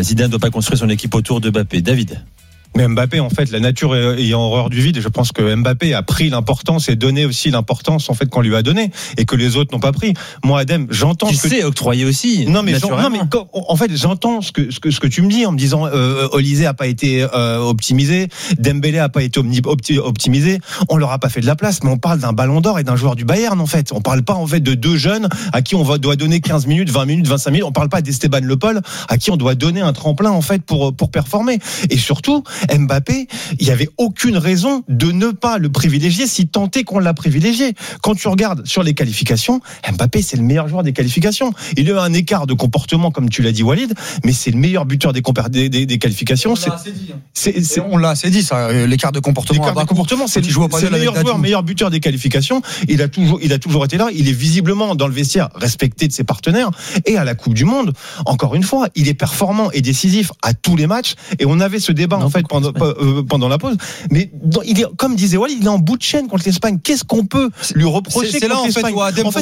Zidane ne doit pas construire son équipe autour de Mbappé. David. Mais Mbappé, en fait, la nature ayant horreur du vide, et je pense que Mbappé a pris l'importance et donné aussi l'importance, en fait, qu'on lui a donné, et que les autres n'ont pas pris. Moi, Adem, j'entends tu sais octroyer aussi. Non, mais en fait, j'entends ce que tu me dis en me disant, Olysée a pas été optimisé, Dembélé a pas été optimisé. On leur a pas fait de la place, mais on parle d'un Ballon d'Or et d'un joueur du Bayern, en fait. On parle pas, en fait, de deux jeunes à qui on doit donner 15 minutes, 20 minutes, 25 minutes. On parle pas d'Esteban Le Paul à qui on doit donner un tremplin, en fait, pour performer. Et surtout, Mbappé, il y avait aucune raison de ne pas le privilégier si tant est qu'on l'a privilégié. Quand tu regardes sur les qualifications, Mbappé, c'est le meilleur joueur des qualifications. Il a un écart de comportement, comme tu l'as dit, Walid, mais c'est le meilleur buteur des qualifications. On l'a assez dit, ça, l'écart de comportement. C'est le meilleur joueur, meilleur buteur des qualifications. Il a toujours été là. Il est visiblement dans le vestiaire respecté de ses partenaires. Et à la Coupe du Monde, encore une fois, il est performant et décisif à tous les matchs. Et on avait ce débat, en fait, pendant la pause. Mais il est, comme disait Walid, il est en bout de chaîne contre l'Espagne. Qu'est-ce qu'on peut lui reprocher contre l'Espagne?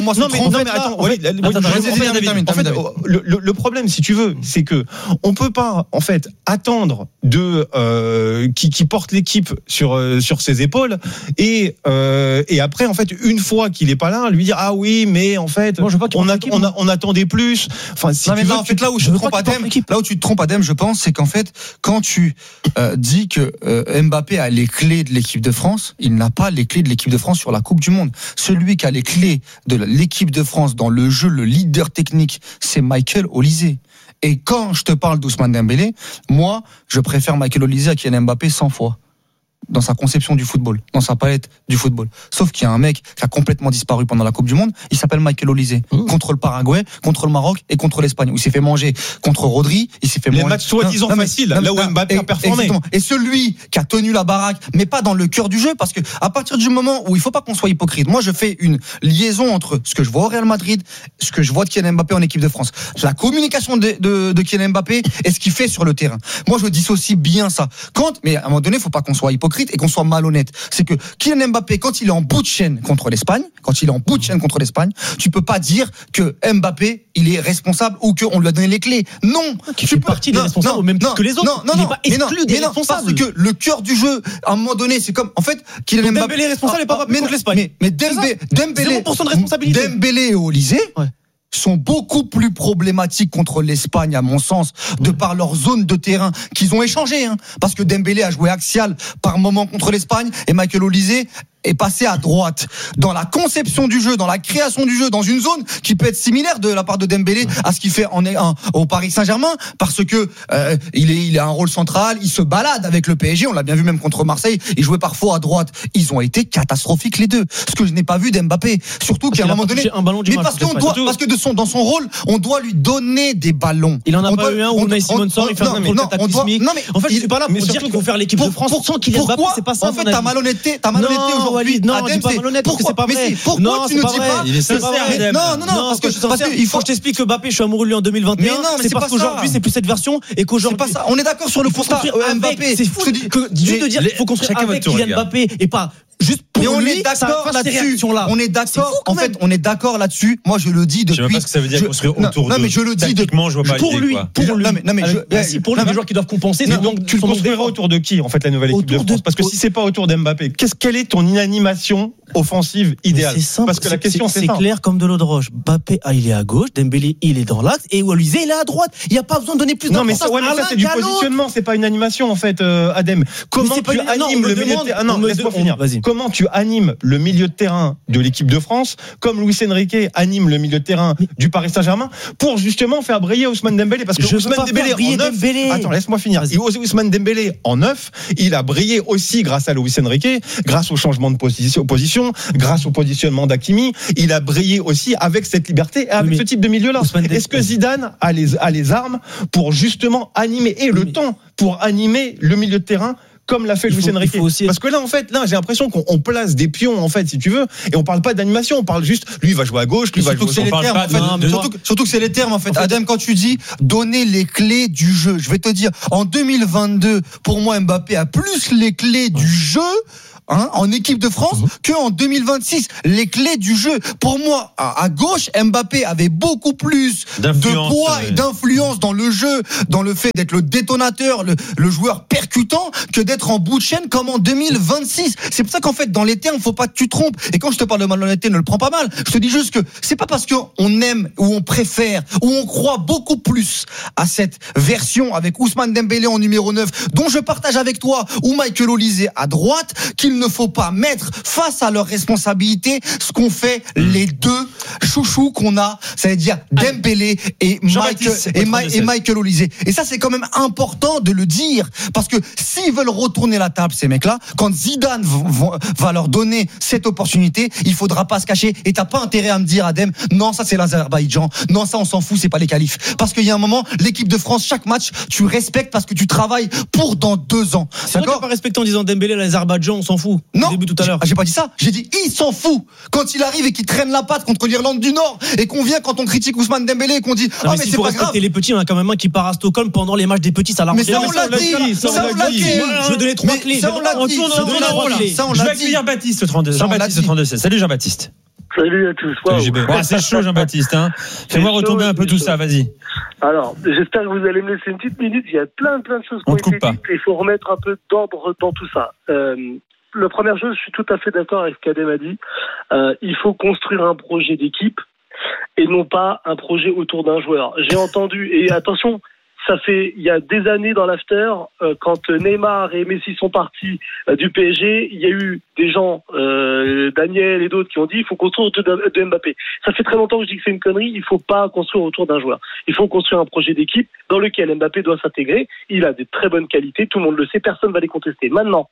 Le problème, si tu veux, c'est que on peut pas, en fait, attendre qui porte l'équipe sur ses épaules et après, en fait, une fois qu'il est pas là, lui dire ah oui, mais en fait, on attendait plus. Enfin, si tu veux, en fait, là où tu te trompes, Adem, je pense, c'est qu'en fait, quand tu dit que Mbappé a les clés de l'équipe de France, il n'a pas les clés de l'équipe de France sur la Coupe du Monde. Celui qui a les clés de l'équipe de France dans le jeu, le leader technique, c'est Michael Olysée. Et quand je te parle d'Ousmane Dembélé, moi, je préfère Michael Olysée à Kylian Mbappé 100 fois. Dans sa conception du football, dans sa palette du football. Sauf qu'il y a un mec qui a complètement disparu pendant la Coupe du Monde, il s'appelle Michael Olysée. Contre le Paraguay, contre le Maroc et contre l'Espagne, où il s'est fait manger contre Rodri, il s'est fait manger. Les matchs soi-disant faciles, là où Mbappé a performé. Exactement. Et celui qui a tenu la baraque, mais pas dans le cœur du jeu, parce que à partir du moment où il faut pas qu'on soit hypocrite, moi je fais une liaison entre ce que je vois au Real Madrid, ce que je vois de Kylian Mbappé en équipe de France, la communication de Kylian Mbappé et ce qu'il fait sur le terrain. Moi je dissocie bien ça. Mais à un moment donné, il faut pas qu'on soit hypocrite et qu'on soit malhonnête. C'est que Kylian Mbappé, quand il est en bout de chaîne contre l'Espagne, tu peux pas dire que Mbappé, il est responsable ou qu'on lui a donné les clés. Non. Tu fais partie des responsables au même titre que les autres. Il n'est pas exclu des responsables. Parce que le cœur du jeu, à un moment donné, c'est comme, en fait, Kylian Mbappé. Dembélé est responsable et pas contre l'Espagne. Mais Dembélé, 0% de responsabilité. Dembélé et Olysée. Ouais. Sont beaucoup plus problématiques contre l'Espagne, à mon sens, de par leur zone de terrain qu'ils ont échangé, parce que Dembélé a joué axial par moment contre l'Espagne et Michael Olysée est passé à droite. Dans la conception du jeu, dans la création du jeu, dans une zone qui peut être similaire de la part de Dembélé à ce qu'il fait au Paris Saint-Germain, parce que il a un rôle central, il se balade avec le PSG, on l'a bien vu même contre Marseille, il jouait parfois à droite. Ils ont été catastrophiques les deux. Ce que je n'ai pas vu d'Mbappé, surtout qu'à un moment donné, parce que dans son rôle, on doit lui donner des ballons. Il en a pas eu un où Unai Simon sort, il fait un tactismique. En fait, je suis pas là pour dire qu'il faut faire l'équipe de France sans Kylian Mbappé, c'est pas ça. En fait, ta malhonnêteté aujourd'hui. Non, dis pas malhonnête, parce que c'est pas vrai. Pourquoi tu ne dis pas? Il est sincère. Non, parce que il faut que je t'explique que Mbappé, je suis amoureux de lui en 2021. C'est parce qu'aujourd'hui, c'est plus cette version et qu'aujourd'hui. C'est pas ça. On est d'accord sur le constat. Mbappé, c'est fou juste de dire qu'il faut construire avec Kylian Mbappé et pas juste pour lui. Mais on est d'accord là-dessus. On est d'accord. En fait, on est d'accord là-dessus. Moi, je le dis depuis. Je sais pas ce que ça veut dire construire autour de. Non, mais je le dis depuis. Je vois pas pour lui. Non, mais pour lui, des joueurs qui doivent compenser. Donc, tu le construiras autour de qui, en fait, la nouvelle équipe de France? Parce que si c'est pas autour d'Mbappé, quelle est ton inanimation offensive idéale? C'est simple. Parce que la question, c'est clair comme de l'eau de roche. Mbappé, il est à gauche, Dembélé, il est dans l'axe, et Olysée, il est à droite. Il n'y a pas besoin de donner plus d'importance. Non, mais ça, c'est du positionnement, c'est pas une animation, en fait, Adem. Comment tu animes le milieu de terrain? Non, laisse-moi finir. Comment tu animes le milieu de terrain de l'équipe de France, comme Luis Enrique anime le milieu de terrain du Paris Saint-Germain, pour justement faire briller Ousmane Dembélé? Parce que Ousmane Dembélé en 9. Attends, laisse-moi finir. Ousmane Dembélé en 9, il a brillé aussi grâce à Luis Enrique, grâce au changement de position, grâce au positionnement d'Hakimi. Il a brillé aussi avec cette liberté et avec ce type de milieu-là. Est-ce que Zidane a les armes pour justement animer et le temps pour animer le milieu de terrain comme l'a fait Luis Enrique. Parce que là, en fait, j'ai l'impression qu'on place des pions, en fait, si tu veux, et on parle pas d'animation, on parle juste, lui, il va jouer à gauche, lui, il va jouer à droite. Surtout que c'est les termes, en fait. Adam, quand tu dis donner les clés du jeu, je vais te dire, en 2022, pour moi, Mbappé a plus les clés du jeu en équipe de France qu'en 2026. Les clés du jeu. Pour moi, à gauche, Mbappé avait beaucoup plus de poids et d'influence dans le jeu, dans le fait d'être le détonateur, le joueur percutant, que d'être en bout de chaîne comme en 2026. C'est pour ça qu'en fait, dans les termes, faut pas que tu te trompes. Et quand je te parle de malhonnêteté, ne le prends pas mal. Je te dis juste que c'est pas parce qu'on aime ou on préfère ou on croit beaucoup plus à cette version avec Ousmane Dembélé en numéro 9, dont je partage avec toi, ou Michael Olise à droite, qu'il ne faut pas mettre face à leurs responsabilités ce qu'ont fait les deux chouchous qu'on a, c'est-à-dire Dembélé et Michael Olise. Et ça, c'est quand même important de le dire, parce que s'ils veulent retourner la table, ces mecs-là, quand Zidane va leur donner cette opportunité, il faudra pas se cacher. Et t'as pas intérêt à me dire, Adem, non, ça c'est l'Azerbaïdjan, non, ça on s'en fout, c'est pas les qualifs. Parce qu'il y a un moment, l'équipe de France, chaque match, tu respectes parce que tu travailles pour dans 2 ans. C'est vrai que t'as pas respecté en disant Dembélé, l'Azerbaïdjan, on s'en fout. Non, au début tout à l'heure. J'ai pas dit ça. J'ai dit il s'en fout. Quand il arrive et qu'il traîne la patte contre l'Irlande du Nord et qu'on vient quand on critique Ousmane Dembélé et qu'on dit mais c'est pas grave. Les petits, on a quand même un qui part à Stockholm pendant les matchs des petits, ça mais ça on l'a dit. Je vais donner 3 clés. Ça on l'a dit. Je vais accueillir Baptiste 32. Jean-Baptiste 32. Salut Jean-Baptiste. Salut à tous. C'est chaud Jean-Baptiste. Fais-moi retomber un peu tout ça, vas-y. Alors, j'espère que vous allez me laisser une petite minute. Il y a plein de choses qui ont été dites. Il faut remettre un peu d'ordre dans tout ça. La première chose, je suis tout à fait d'accord avec ce qu'Adem a dit. Il faut construire un projet d'équipe et non pas un projet autour d'un joueur. J'ai entendu, et attention, il y a des années dans l'after, quand Neymar et Messi sont partis du PSG, il y a eu des gens, Daniel et d'autres, qui ont dit il faut construire autour de Mbappé. Ça fait très longtemps que je dis que c'est une connerie, il faut pas construire autour d'un joueur. Il faut construire un projet d'équipe dans lequel Mbappé doit s'intégrer. Il a des très bonnes qualités, tout le monde le sait, personne ne va les contester. Maintenant,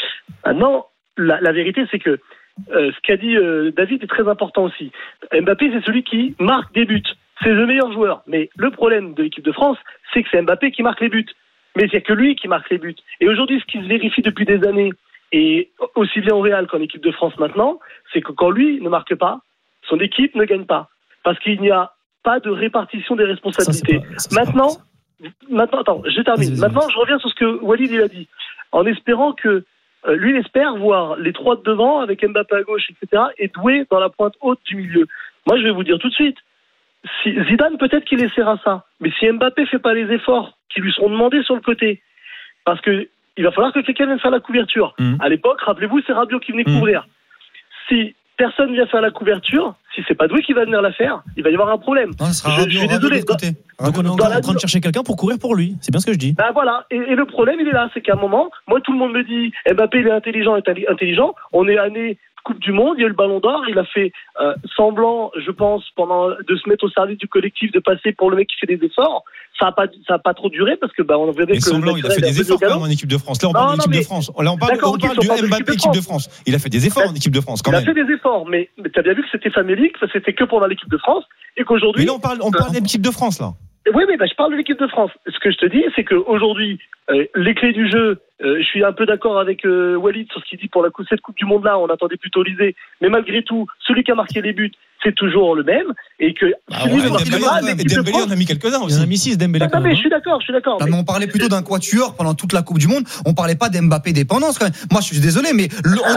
la vérité, c'est que ce qu'a dit David est très important aussi. Mbappé, c'est celui qui marque des buts. C'est le meilleur joueur. Mais le problème de l'équipe de France, c'est que c'est Mbappé qui marque les buts. Mais il n'y a que lui qui marque les buts. Et aujourd'hui, ce qui se vérifie depuis des années, et aussi bien au Real qu'en équipe de France maintenant, c'est que quand lui ne marque pas, son équipe ne gagne pas. Parce qu'il n'y a pas de répartition des responsabilités. Maintenant, attends, je termine. Vas-y. Maintenant, je reviens sur ce que Walid il a dit. En espérant que lui, il espère voir les 3 de devant avec Mbappé à gauche, etc. et Doué dans la pointe haute du milieu. Moi, je vais vous dire tout de suite, si Zidane, peut-être qu'il essaiera ça. Mais si Mbappé fait pas les efforts qui lui seront demandés sur le côté, parce que il va falloir que quelqu'un vienne faire la couverture. À l'époque, rappelez-vous, c'est Rabiot qui venait couvrir. Si personne vient faire la couverture, si c'est pas Doué qui va venir la faire, il va y avoir un problème. Non, je suis désolé. Donc on est en train de chercher quelqu'un pour courir pour lui. C'est bien ce que je dis. Ben voilà. Et le problème, il est là. C'est qu'à un moment, moi, tout le monde me dit Mbappé, il est intelligent. On est année Coupe du Monde, il y a eu le Ballon d'Or, il a fait semblant, je pense, de se mettre au service du collectif, de passer pour le mec qui fait des efforts. Ça a pas trop duré parce que on verrait que semblant, il a fait des efforts quand même en équipe de France. Là, on parle de l'équipe de France. Là, on parle du Mbappé équipe de France. Il a fait des efforts en équipe de France quand même. Il a fait des efforts, mais tu as bien vu que c'était famélique, ça c'était que pendant l'équipe de France et qu'aujourd'hui. Mais là, on parle de l'équipe de France là. Oui, mais je parle de l'équipe de France. Ce que je te dis, c'est qu'aujourd'hui, les clés du jeu, je suis un peu d'accord avec Walid sur ce qu'il dit pour cette Coupe du Monde-là. On attendait plutôt Olise. Mais malgré tout, celui qui a marqué les buts, c'est toujours le même. Et que Dembélé, on a mis quelques-uns aussi. On a mis 6 Dembélé. Non, mais je suis d'accord. Non, mais on parlait plutôt d'un quatuor pendant toute la Coupe du Monde. On parlait pas d'Mbappé dépendance quand même. Moi, je suis désolé, mais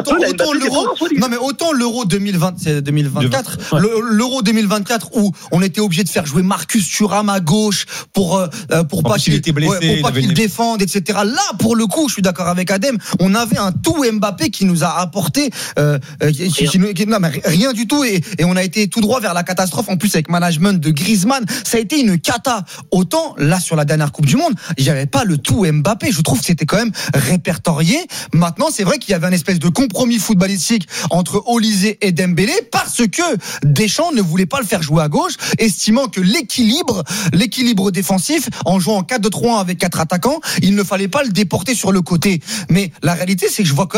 autant l'Euro 2024, l'Euro 2024 où on était obligé de faire jouer Marcus Thuram à gauche pour pas qu'il était blessé, pour pas qu'il défende, etc. Là, pour le coup, je suis d'accord avec Adem. On avait un tout Mbappé qui nous a apporté rien du tout et on a été tout droit vers la catastrophe. En plus, avec management de Griezmann, ça a été une cata. Autant là sur la dernière Coupe du Monde, il n'y avait pas le tout Mbappé. Je trouve que c'était quand même répertorié. Maintenant, c'est vrai qu'il y avait un espèce de compromis footballistique entre Olise et Dembélé parce que Deschamps ne voulait pas le faire jouer à gauche, estimant que l'équilibre défensif en jouant en 4-2-3-1 avec 4 attaquants, il ne fallait pas le déporter sur le côté. Mais la réalité, c'est que je vois quand même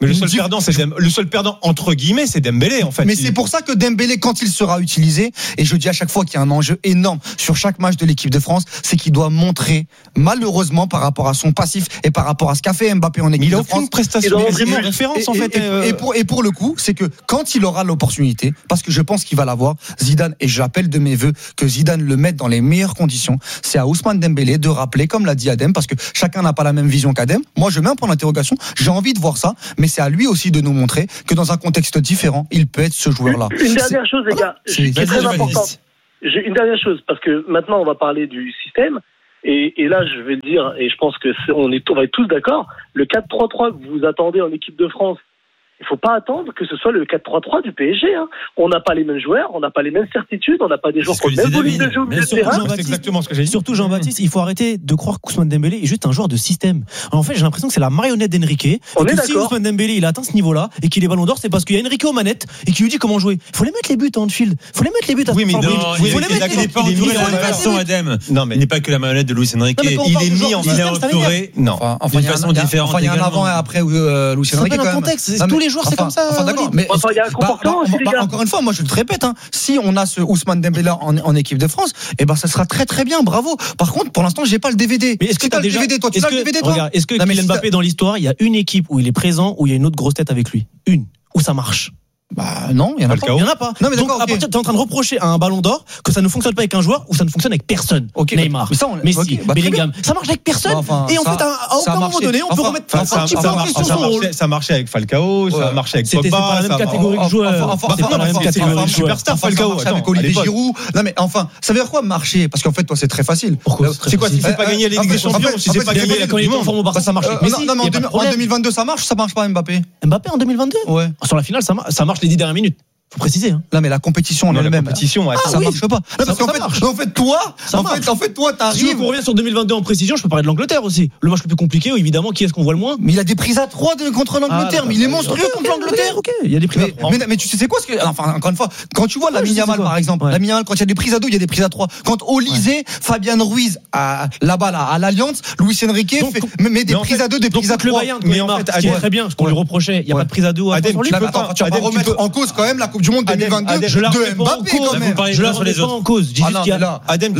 Mais le seul perdant entre guillemets, c'est Dembélé en fait. Mais c'est pour ça que Dembélé, quand il sera utilisé, et je dis à chaque fois qu'il y a un enjeu énorme sur chaque match de l'équipe de France, c'est qu'il doit montrer, malheureusement, par rapport à son passif et par rapport à ce qu'a fait Mbappé en équipe de France. Il a aucune prestation de référence en fait. Et pour le coup, c'est que quand il aura l'opportunité, parce que je pense qu'il va l'avoir, Zidane, et j'appelle de mes vœux que Zidane le mette dans les meilleures conditions, c'est à Ousmane Dembélé de rappeler, comme l'a dit Adem, parce que chacun n'a pas la même vision qu'Adem. Moi, je mets un point d'interrogation. J'ai envie de voir ça, mais c'est à lui aussi de nous montrer que dans un contexte différent, il peut être ce joueur-là. Une dernière chose, les gars, qui est très importante. J'ai une dernière chose, parce que maintenant, on va parler du système. Et là, je vais le dire, et je pense que on va être tous d'accord, le 4-3-3 que vous attendez en équipe de France, il ne faut pas attendre que ce soit le 4-3-3 du PSG. Hein. On n'a pas les mêmes joueurs, on n'a pas les mêmes certitudes, on n'a pas des joueurs qui ont le même volume de jeu au milieu de terrain. C'est exactement ce que j'ai dit. Surtout Jean-Baptiste, il faut arrêter de croire qu'Ousmane Dembélé est juste un joueur de système. En fait, j'ai l'impression que c'est la marionnette d'Enrique. On est d'accord. Si Ousmane Dembélé il a atteint ce niveau-là et qu'il est ballon d'or, c'est parce qu'il y a Enrique aux manettes et qui lui dit comment jouer. Il faut les mettre les buts en field. Il faut les mettre les buts à Oui, mais non, il n'est pas entouré de la façon, Adem. Non, mais il n'est pas que la marionnette de Luis Enrique. Il est mis en entouré d'une façon différente. Il y a un avant et après Luis Enrique. C'est pas un contexte. Tous les joueurs, c'est comme ça. Mais il y a un comportement aussi, les gars. Encore une fois, moi je te répète, si on a ce Ousmane Dembélé en équipe de France, ça sera très très bien, bravo. Par contre, pour l'instant, j'ai pas le DVD. Mais est-ce que tu as le DVD, toi? Tu as le DVD, toi? Regarde, est-ce que Kylian Mbappé dans l'histoire, il y a une équipe où il est présent, où il y a une autre grosse tête avec lui? Une, où ça marche? Non, il y en a pas. Il y en a pas. Non, mais donc d'accord, à partir, t'es en train de reprocher à un ballon d'or que ça ne fonctionne pas avec un joueur ou ça ne fonctionne avec personne. Neymar, mais ça, Messi, Bellingham, ça marche avec personne. Et en fait, à aucun moment donné, on peut remettre un petit peu en question son rôle. Ça marchait avec Falcao, ça a marché avec Pogba. C'était pas la même catégorie de joueurs. C'est pas la même catégorie de superstar. Falcao avec Olivier Giroud. Non mais enfin, ça veut dire quoi marcher? Parce qu'en fait, toi, c'est très facile. C'est quoi? Si c'est pas gagné la Ligue des Champions, si c'est pas gagné la Coupe du Monde, ça marche. Non mais en 2022, ça marche ou ça marche pas Mbappé? Mbappé en 2022? Ouais. Sur la finale, ça marche les 10 dernières minutes. Faut préciser. Non mais la compétition en elle-même. La compétition, ça marche pas. Non, parce qu'en fait, toi, t'arrives. Si on revient sur 2022 en précision, je peux parler de l'Angleterre aussi. Le match le plus compliqué, évidemment, qui est-ce qu'on voit le moins? Mais il a des prises à 3 contre l'Angleterre, mais il est monstrueux contre l'Angleterre. Ok, il y a des prises à 3. Mais tu sais c'est quoi ce que, enfin, encore une fois, quand tu vois Lamine Yamal par exemple, Lamine Yamal, quand il y a des prises à 2, il y a des prises à 3. Quand Olysée, Fabian Ruiz, là-bas, à l'Alliance, Luis Enrique met des prises à 2, des prises à 3. Mais en fait, ce qui est très bien, ce qu'on lui reprochait, il n'y a pas de prise à 2 tu vas pas remettre en cause quand même la Coupe du Monde 2022. Je la remets pas en cause. Je la remets pas en cause. Adem,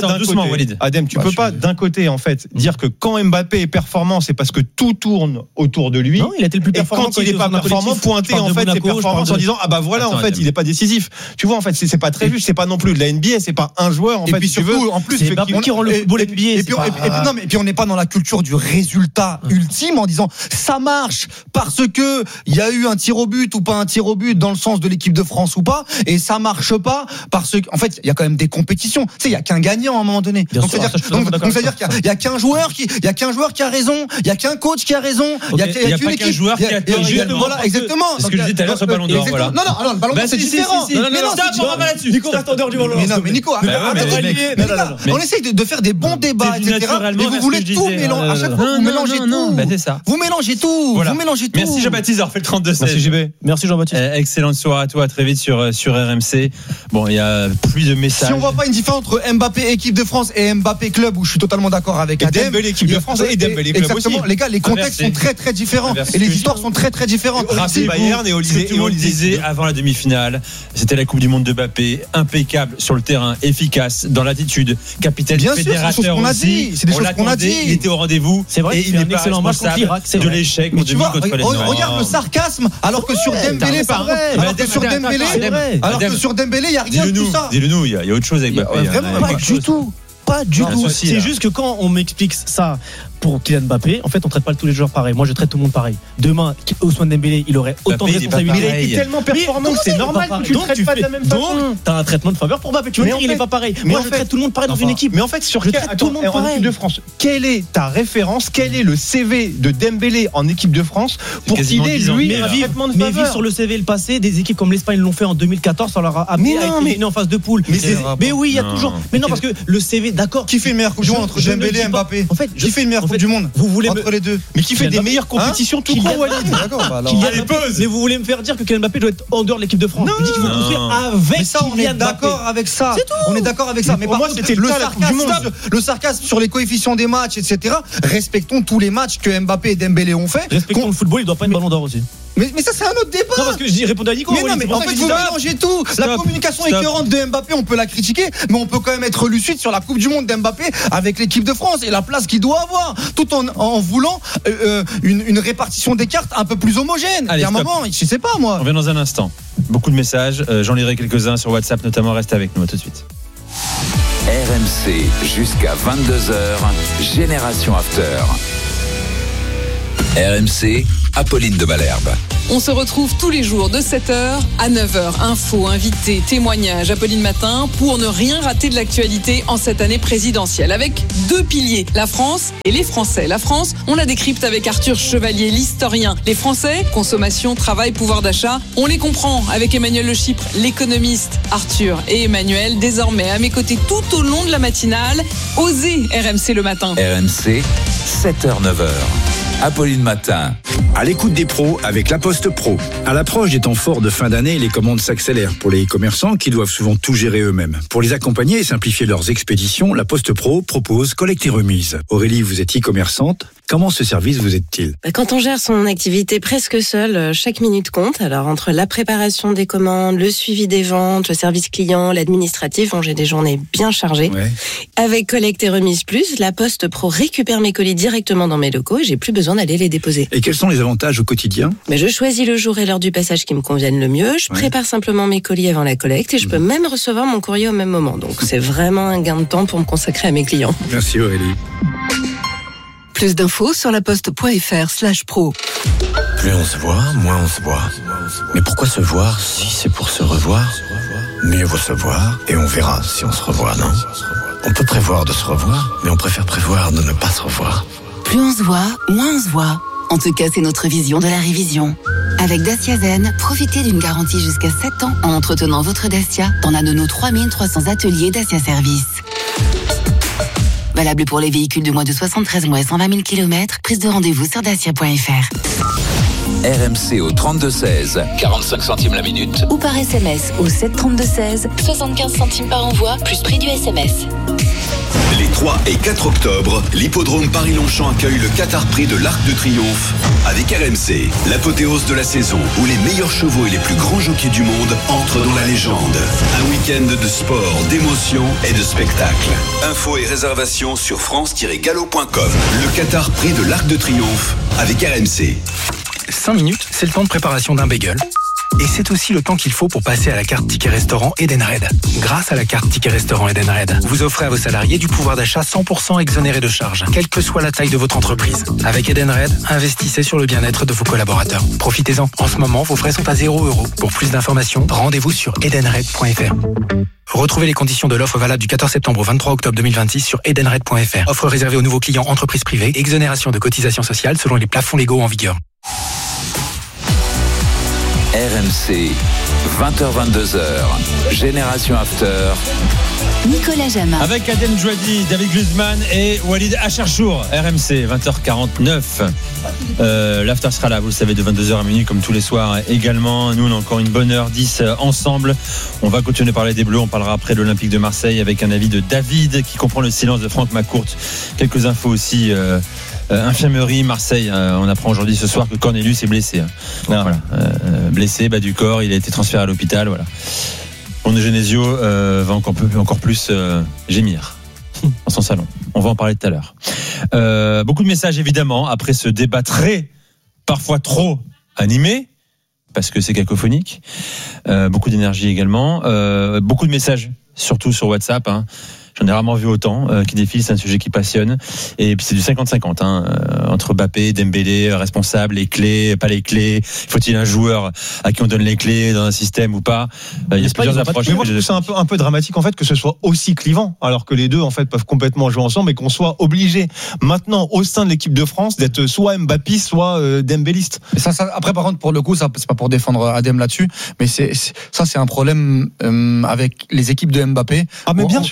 tu peux pas d'un côté en fait dire que quand Mbappé est performant, c'est parce que tout tourne autour de lui. Non, il a été le plus performant. Et quand il est pas performant, pointer en fait ses performances en disant voilà en fait il est pas décisif. Tu vois en fait c'est pas très juste, c'est pas non plus de la NBA, c'est pas un joueur en fait. Et puis surtout en plus c'est Mbappé qui rend le football NBA. Et puis on n'est pas dans la culture du résultat ultime en disant ça marche parce que il y a eu un tir au but ou pas un tir au but dans le sens de l'équipe de France ou pas. Et ça marche pas parce qu'en fait il y a quand même des compétitions. Tu sais, il y a qu'un gagnant à un moment donné. Donc c'est-à-dire qu'il y a qu'un joueur qui a raison, il y a qu'un coach qui a raison, il y a pas qu'un joueur qui a tort. Voilà, exactement. C'est ce que je disais tout à l'heure sur le ballon d'or. Voilà. Non, le ballon d'or c'est différent. Nico reste en dehors du ballon d'or. Mais Nico, on essaye de faire des bons débats, etc. Et vous voulez tout mélanger. À chaque fois, vous mélangez tout. C'est ça. Vous mélangez tout. Merci Jean-Baptiste d'avoir fait le 32-16. Merci JB. Merci Jean-Baptiste. Excellente soirée à toi, à très vite sur RMC. Bon, il y a plus de messages. Si on voit pas une différence entre Mbappé équipe de France et Mbappé club, où je suis totalement d'accord avec Adem. Dembélé équipe de France et Dembélé club aussi. Les gars, les contextes sont très très différents et les histoires sont très très différentes. Rappelez Bayern et Olysée. Tout le monde disait avant la demi-finale, c'était la Coupe du Monde de Mbappé, impeccable sur le terrain, efficace dans l'attitude, capitaine fédérateur aussi. C'est des choses qu'on a dit. Il était au rendez-vous. C'est vrai. Et il n'est pas responsable de l'échec en demi contre les Noirs. Regarde le sarcasme, alors que sur Dembélé, sur Dembélé, il n'y a rien de tout ça. Dis-le-nous, il y a autre chose avec Mbappé. Vraiment pas du tout. Pas du tout. C'est juste que quand on m'explique ça pour Kylian Mbappé, en fait, on traite pas tous les joueurs pareil. Moi, je traite tout le monde pareil. Demain, Ousmane Dembélé, il aurait autant de responsabilités. Il est tellement performant que c'est normal que tu le traites pas de la même façon. Donc, t'as un traitement de faveur pour Mbappé. Tu veux dire, il est pas pareil. Moi, je traite tout le monde pareil dans une équipe. Mais en fait, sur tout le monde en équipe de France, quelle est ta référence? Quel est le CV de Dembélé en équipe de France pour qu'il ait lui un traitement de faveur? Mais vivre sur le CV le passé, des équipes comme l'Espagne l'ont fait en 2014, ça leur a amené à être éliminé en phase de poule. Mais oui, il y a toujours. Mais non, parce que le CV D'accord. Qui fait une meilleure Coupe du Monde entre Dembélé et Mbappé? En fait, qui fait une meilleure Coupe du Monde entre les deux? Mais qui fait des meilleures compétitions tout court, Walid? D'accord, bah alors. Mais vous voulez me faire dire que Kylian Mbappé doit être en dehors de l'équipe de France? Je dis qu'il faut construire avec. Mais ça, on est d'accord avec ça. On est d'accord avec ça. Mais pour moi, c'était le sarcasme sur les coefficients des matchs, etc. Respectons tous les matchs que Mbappé et Dembélé ont fait. Respectons le football, il doit pas être ballon d'or aussi. Mais ça, c'est un autre débat. Non, parce que je dis, répondez à Nico. Mais non, mais en fait, vous mélangez tout. La communication écœurante de Mbappé, on peut la critiquer, mais on peut quand même être lucide sur la Coupe du Monde d'Mbappé avec l'équipe de France et la place qu'il doit avoir, tout en voulant une répartition des cartes un peu plus homogène. Allez, il y a un moment, je sais pas moi. On revient dans un instant. Beaucoup de messages. J'en lirai quelques-uns sur WhatsApp, notamment. Restez avec nous. À tout de suite. RMC jusqu'à 22h. Génération After. RMC, Apolline de Malherbe. On se retrouve tous les jours de 7h à 9h. Infos, invités, témoignages, Apolline Matin pour ne rien rater de l'actualité en cette année présidentielle. Avec deux piliers, la France et les Français. La France, on la décrypte avec Arthur Chevalier, l'historien. Les Français, consommation, travail, pouvoir d'achat, on les comprend avec Emmanuel Le Chypre, l'économiste. Arthur et Emmanuel, désormais à mes côtés tout au long de la matinale. Osez RMC le matin. RMC, 7h-9h. Apolline Matin. À l'écoute des pros avec La Poste Pro. À l'approche des temps forts de fin d'année, les commandes s'accélèrent pour les commerçants qui doivent souvent tout gérer eux-mêmes. Pour les accompagner et simplifier leurs expéditions, La Poste Pro propose collecte et remise. Aurélie, vous êtes e-commerçante. Comment ce service vous aide-t-il ? Quand on gère son activité presque seul, chaque minute compte. Alors entre la préparation des commandes, le suivi des ventes, le service client, l'administratif, j'ai des journées bien chargées. Ouais. Avec Collecte et Remise Plus, La Poste Pro récupère mes colis directement dans mes locaux et j'ai plus besoin d'aller les déposer. Et quels sont les avantages au quotidien ? Je choisis le jour et l'heure du passage qui me conviennent le mieux. Je prépare simplement mes colis avant la collecte et je peux même recevoir mon courrier au même moment. Donc c'est vraiment un gain de temps pour me consacrer à mes clients. Merci Aurélie. Plus d'infos sur laposte.fr/pro. Plus on se voit, moins on se voit. Mais pourquoi se voir si c'est pour se revoir ? Mieux vaut se voir et on verra si on se revoit, non ? On peut prévoir de se revoir, mais on préfère prévoir de ne pas se revoir. Plus on se voit, moins on se voit. En tout cas, c'est notre vision de la révision. Avec Dacia Zen, profitez d'une garantie jusqu'à 7 ans en entretenant votre Dacia dans l'un de nos 3300 ateliers Dacia Service. Valable pour les véhicules de moins de 73 mois et 120 000 km. Prise de rendez-vous sur dacia.fr. RMC au 32-16, 45 centimes la minute. Ou par SMS au 732-16, 75 centimes par envoi, plus prix du SMS. Les 3 et 4 octobre, l'hippodrome Paris-Longchamp accueille le Qatar Prix de l'Arc de Triomphe avec RMC, l'apothéose de la saison où les meilleurs chevaux et les plus grands jockeys du monde entrent dans la légende. Un week-end de sport, d'émotion et de spectacle. Infos et réservations sur france-gallo.com. Le Qatar Prix de l'Arc de Triomphe avec RMC. 5 minutes, c'est le temps de préparation d'un bagel. Et c'est aussi le temps qu'il faut pour passer à la carte Ticket Restaurant Edenred. Grâce à la carte Ticket Restaurant Edenred, vous offrez à vos salariés du pouvoir d'achat 100% exonéré de charges, quelle que soit la taille de votre entreprise. Avec Edenred, investissez sur le bien-être de vos collaborateurs. Profitez-en. En ce moment, vos frais sont à 0 €. Pour plus d'informations, rendez-vous sur edenred.fr. Retrouvez les conditions de l'offre valable du 14 septembre au 23 octobre 2026 sur edenred.fr. Offre réservée aux nouveaux clients entreprises privées. Exonération de cotisations sociales selon les plafonds légaux en vigueur. RMC, 20h-22h, Génération After. Nicolas Jamin. Avec Adem Djouadi, David Guzman et Walid Acharchour. RMC, 20h49. L'After sera là, vous le savez, de 22h à minuit, comme tous les soirs également. Nous, on a encore une bonne heure 10 ensemble. On va continuer à parler des Bleus. On parlera après de l'Olympique de Marseille avec un avis de David qui comprend le silence de Franck McCourt. Quelques infos aussi. Infirmerie, Marseille. On apprend aujourd'hui ce soir que Cornelius est blessé. Voilà. Blessé, bas du corps. Il a été transféré à l'hôpital. Voilà. Bruno Genesio va encore plus gémir dans son salon. On va en parler tout à l'heure. Beaucoup de messages évidemment après ce débat parfois trop animé parce que c'est cacophonique. Beaucoup d'énergie également. Beaucoup de messages surtout sur WhatsApp. J'en ai rarement vu autant qui défilent, c'est un sujet qui passionne. Et puis c'est du 50-50 entre Mbappé, Dembélé, responsable, les clés, pas les clés. Faut-il un joueur à qui on donne les clés dans un système ou pas? Il y a plusieurs approches. Mais moi je trouve ça un peu dramatique en fait que ce soit aussi clivant, alors que les deux en fait peuvent complètement jouer ensemble et qu'on soit obligé maintenant au sein de l'équipe de France d'être soit Mbappé, soit Dembéliste. Ça, après par contre pour le coup, ça c'est pas pour défendre Adem là-dessus, mais c'est un problème avec les équipes de Mbappé. Ah mais bien sûr. En fait,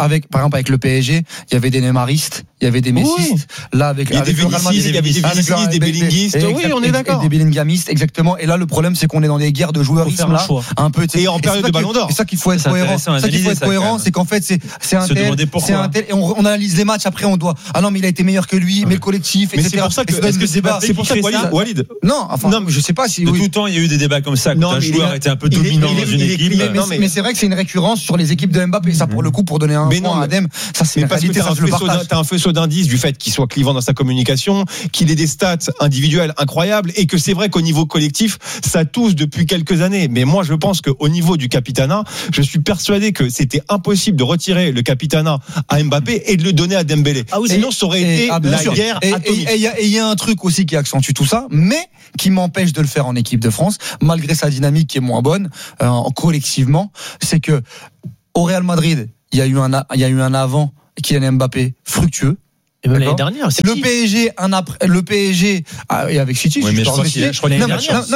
par exemple, avec le PSG, il y avait des neymaristes, il y avait des messistes. Là, avec des Vénicistes, il y avait des Vinicius, des Bellinguistes. Oui, on est d'accord. Des Bellingamistes, exactement. Et là, le problème, c'est qu'on est dans des guerres de joueurs là, un peu. Et en période de Ballon d'Or. C'est ça qu'il faut être cohérent. Ça qu'il faut être cohérent, c'est qu'en fait, c'est un tel, et on analyse les matchs. Après, on doit. Ah non, mais il a été meilleur que lui, mais le collectif, etc. C'est pour ça que c'est pour ça que Walid. Non, enfin, je sais pas si. De tout temps, il y a eu des débats comme ça. Quand un joueur était un peu dominant dans une équipe. Mais c'est vrai que c'est une récurrence sur les équipes de Mbappé. Ça, pour le coup, pour donner un point à Adem, ça c'est une réalité. T'as un faisceau d'indices du fait qu'il soit clivant dans sa communication, qu'il ait des stats individuelles incroyables, et que c'est vrai qu'au niveau collectif, ça tousse depuis quelques années. Mais moi, je pense qu'au niveau du capitanat, je suis persuadé que c'était impossible de retirer le capitanat à Mbappé et de le donner à Dembélé. Sinon, ça aurait été la guerre atomique. Et il y a un truc aussi qui accentue tout ça, mais qui m'empêche de le faire en équipe de France, malgré sa dynamique qui est moins bonne, collectivement, c'est que au Real Madrid, il y a eu un avant Kylian Mbappé fructueux. Et même l'année dernière, le PSG, le PSG, et avec City, je crois l'année dernière.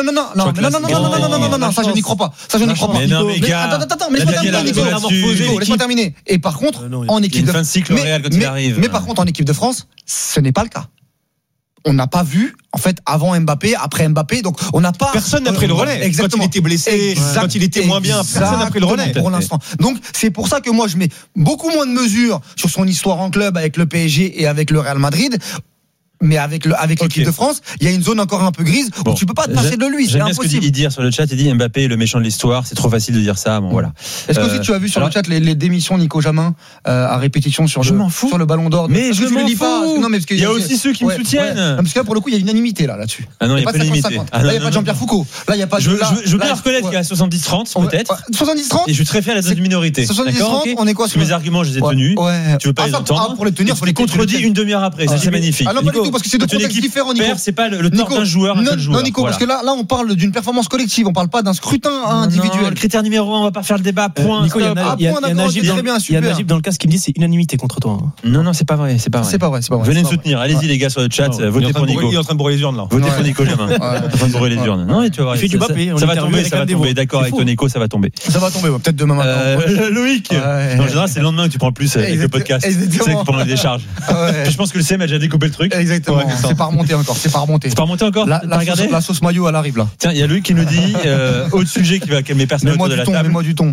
Non, ça je n'y crois pas. Mais non, mais gars, attends, laisse-moi terminer. Et par contre, en équipe de France, mais par contre, en équipe de France, ce n'est pas le cas. On n'a pas vu, en fait, avant Mbappé, après Mbappé, donc on n'a pas. Personne n'a pris le relais. Exactement. Quand il était blessé, quand il était moins bien, personne n'a pris le relais. Pour l'instant. Donc, c'est pour ça que moi, je mets beaucoup moins de mesures sur son histoire en club avec le PSG et avec le Real Madrid. Mais avec l'équipe de France, il y a une zone encore un peu grise où tu peux pas te passer de lui, c'est impossible. Ce que dit Idir sur le chat, il dit Mbappé est le méchant de l'histoire, c'est trop facile de dire ça. Bon voilà. Est-ce que aussi tu as vu sur le chat les démissions Nico Jamin à répétition sur le Ballon d'Or? Mais je m'en fous. Non, mais il y a aussi ceux qui me soutiennent. Parce que là pour le coup, il y a unanimité là-dessus. Ah non, il n'y a pas d'unanimité. Là, il n'y a pas de Jean-Pierre Foucault. Là, il y a pas de. Je veux bien reconnaître qu'il y a 70-30 peut-être. 70-30. Et je suis très fier d'être dans une minorité. 70-30, on est quoi sur mes arguments, je les ai tenus. Tu veux pas les entendre? Pour les tenir, faut les contredire une demi-heure après. C'est magnifique. Ah non, pas du tout, parce que c'est deux contextes différents, Nico. C'est pas le tort d'un joueur. Non, Nico, parce que là, on parle d'une performance collective. On parle pas d'un scrutin individuel. Le critère numéro 1, on va pas faire le débat. Point. Nico, il y a Najib dans le cas qui me dit c'est unanimité contre toi. Non, c'est pas vrai. C'est pas vrai. Venez me soutenir. Allez-y, les gars, sur le chat. Votez pour Nico. Il est en train de brûler les urnes là. Votez pour Nico Jamin. Il est en train de brûler les urnes. Non, tu vas voir. Il fait du Mbappé. Ça va tomber. D'accord avec toi, Nico, ça va tomber. Ça va tomber. Peut-être demain matin. Loïc. En général, c'est le lendemain que tu prends le plus avec le podcast. C'est que pendant les décharges. Je pense que le CM a déjà découpé le truc. Exactement. C'est pas remonté encore. C'est pas remonté encore. La sauce maillot, elle arrive là. Tiens, il y a lui qui nous dit autre sujet qui va calmer personne autour de la table. Mets-moi du thon.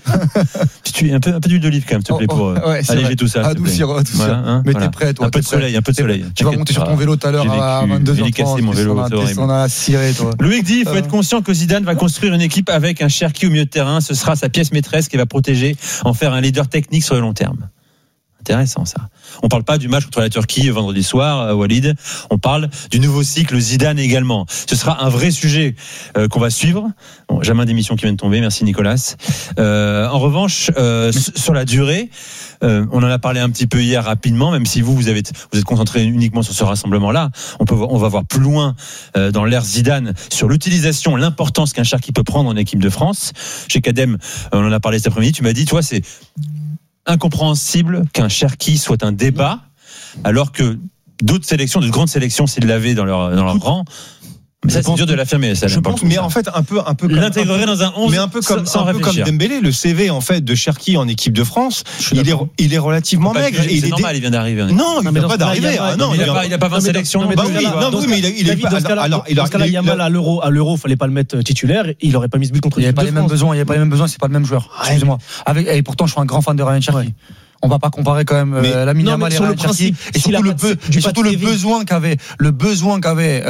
Un peu d'huile d'olive quand même, s'il te plaît, pour alléger tout ça. Adoucir tout ça. Mais t'es prêt, toi. Un peu de soleil. Tu vas monter sur ton vélo tout à l'heure à 22h30. J'ai cassé mon vélo. On a ciré, toi. Loïc dit, il faut être conscient que Zidane va construire une équipe avec un Cherki au milieu de terrain. Ce sera sa pièce maîtresse qui va protéger, en faire un leader technique sur le long terme. Intéressant ça. On parle pas du match contre la Turquie vendredi soir, Walid. On parle du nouveau cycle Zidane également. Ce sera un vrai sujet qu'on va suivre. Bon, jamais d'émission qui vient de tomber. Merci Nicolas. En revanche, sur la durée, on en a parlé un petit peu hier rapidement. Même si vous êtes concentré uniquement sur ce rassemblement-là, on va voir plus loin dans l'ère Zidane sur l'utilisation, l'importance qu'un Cherki peut prendre en équipe de France. Chez Kadem, on en a parlé cet après-midi. Tu m'as dit, toi, c'est incompréhensible qu'un Cherki soit un débat, alors que d'autres sélections, de grandes sélections, s'ils l'avaient dans leur rang. Mais ça, c'est dur de l'affirmer. Je pense, mais en fait, un peu comme l'intégrerait dans un 11, mais un peu comme Dembélé, le CV en fait de Cherki en équipe de France, il est relativement maigre. C'est normal, il vient d'arriver. Non, il vient pas d'arriver. Non, il a pas 20 sélections. Oui, mais il est dans ce cas-là, Yamal à l'Euro, fallait pas le mettre titulaire. Il aurait pas mis ce but contre. Il n'y avait pas les mêmes besoins. C'est pas le même joueur. Excusez-moi. Et pourtant, je suis un grand fan de Ryan Cherki. On va pas comparer quand même Lamine Yamal et Ryan Cherki, et surtout le besoin qu'avait le besoin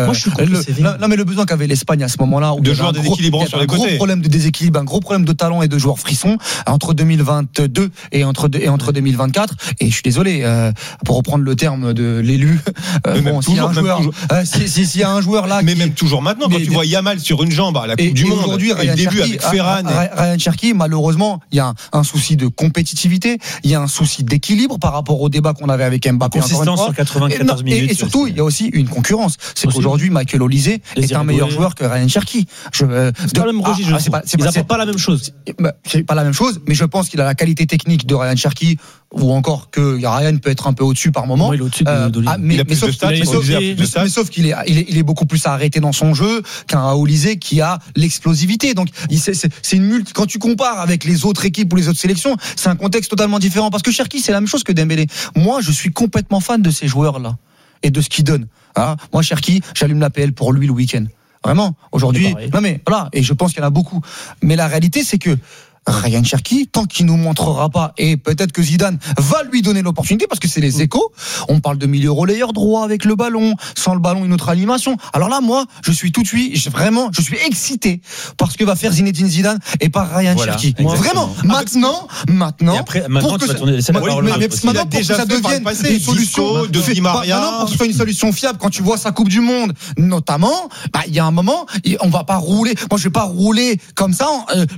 qu'avait l'Espagne à ce moment-là, où de joueurs déséquilibrants sur les côtés, un gros problème de déséquilibre, un gros problème de talent et de joueurs frissons entre 2022 et entre 2024. Et je suis désolé pour reprendre le terme de l'élu, s'il y a un joueur là, mais même toujours maintenant, quand tu vois Yamal sur une jambe à la Coupe du Monde aujourd'hui, le début avec Ferran, Ryan Cherki, malheureusement, il y a un souci de compétitivité, il y a un souci d'équilibre par rapport au débat qu'on avait avec Mbappé. Consistance sur 94 minutes. Et surtout, il y a aussi une concurrence. C'est qu'aujourd'hui, Michael Olise est un meilleur joueur que Ryan Cherki. C'est pas le même registre. Ils n'apportent pas la même chose. C'est pas la même chose, mais je pense qu'il a la qualité technique de Ryan Cherki. ou encore que Ryan peut être un peu au-dessus par moment. Il est au-dessus d'Olivier. Mais sauf qu'il est beaucoup plus arrêté dans son jeu qu'un Raoulizé qui a l'explosivité. Donc c'est une quand tu compares avec les autres équipes ou les autres sélections, c'est un contexte totalement différent. Parce que Cherki, c'est la même chose que Dembélé. Moi, je suis complètement fan de ces joueurs-là et de ce qu'ils donnent. Moi, Cherki, j'allume l'APL pour lui le week-end. Vraiment. Aujourd'hui, non mais voilà. Et je pense qu'il y en a beaucoup. Mais la réalité, c'est que Ryan Cherki, tant qu'il nous montrera pas, et peut-être que Zidane va lui donner l'opportunité, parce que c'est les échos, on parle de milieu relayeur droit avec le ballon, sans le ballon une autre animation. Alors là, moi, je suis tout de suite, je suis excité par ce que va faire Zinedine Zidane et par Ryan Cherki. Vraiment. Maintenant, pour que ça devienne une solution de Di Maria, pour que ce soit une solution fiable, quand tu vois sa Coupe du Monde, notamment, il y a un moment, on va pas rouler. Moi, je vais pas rouler comme ça,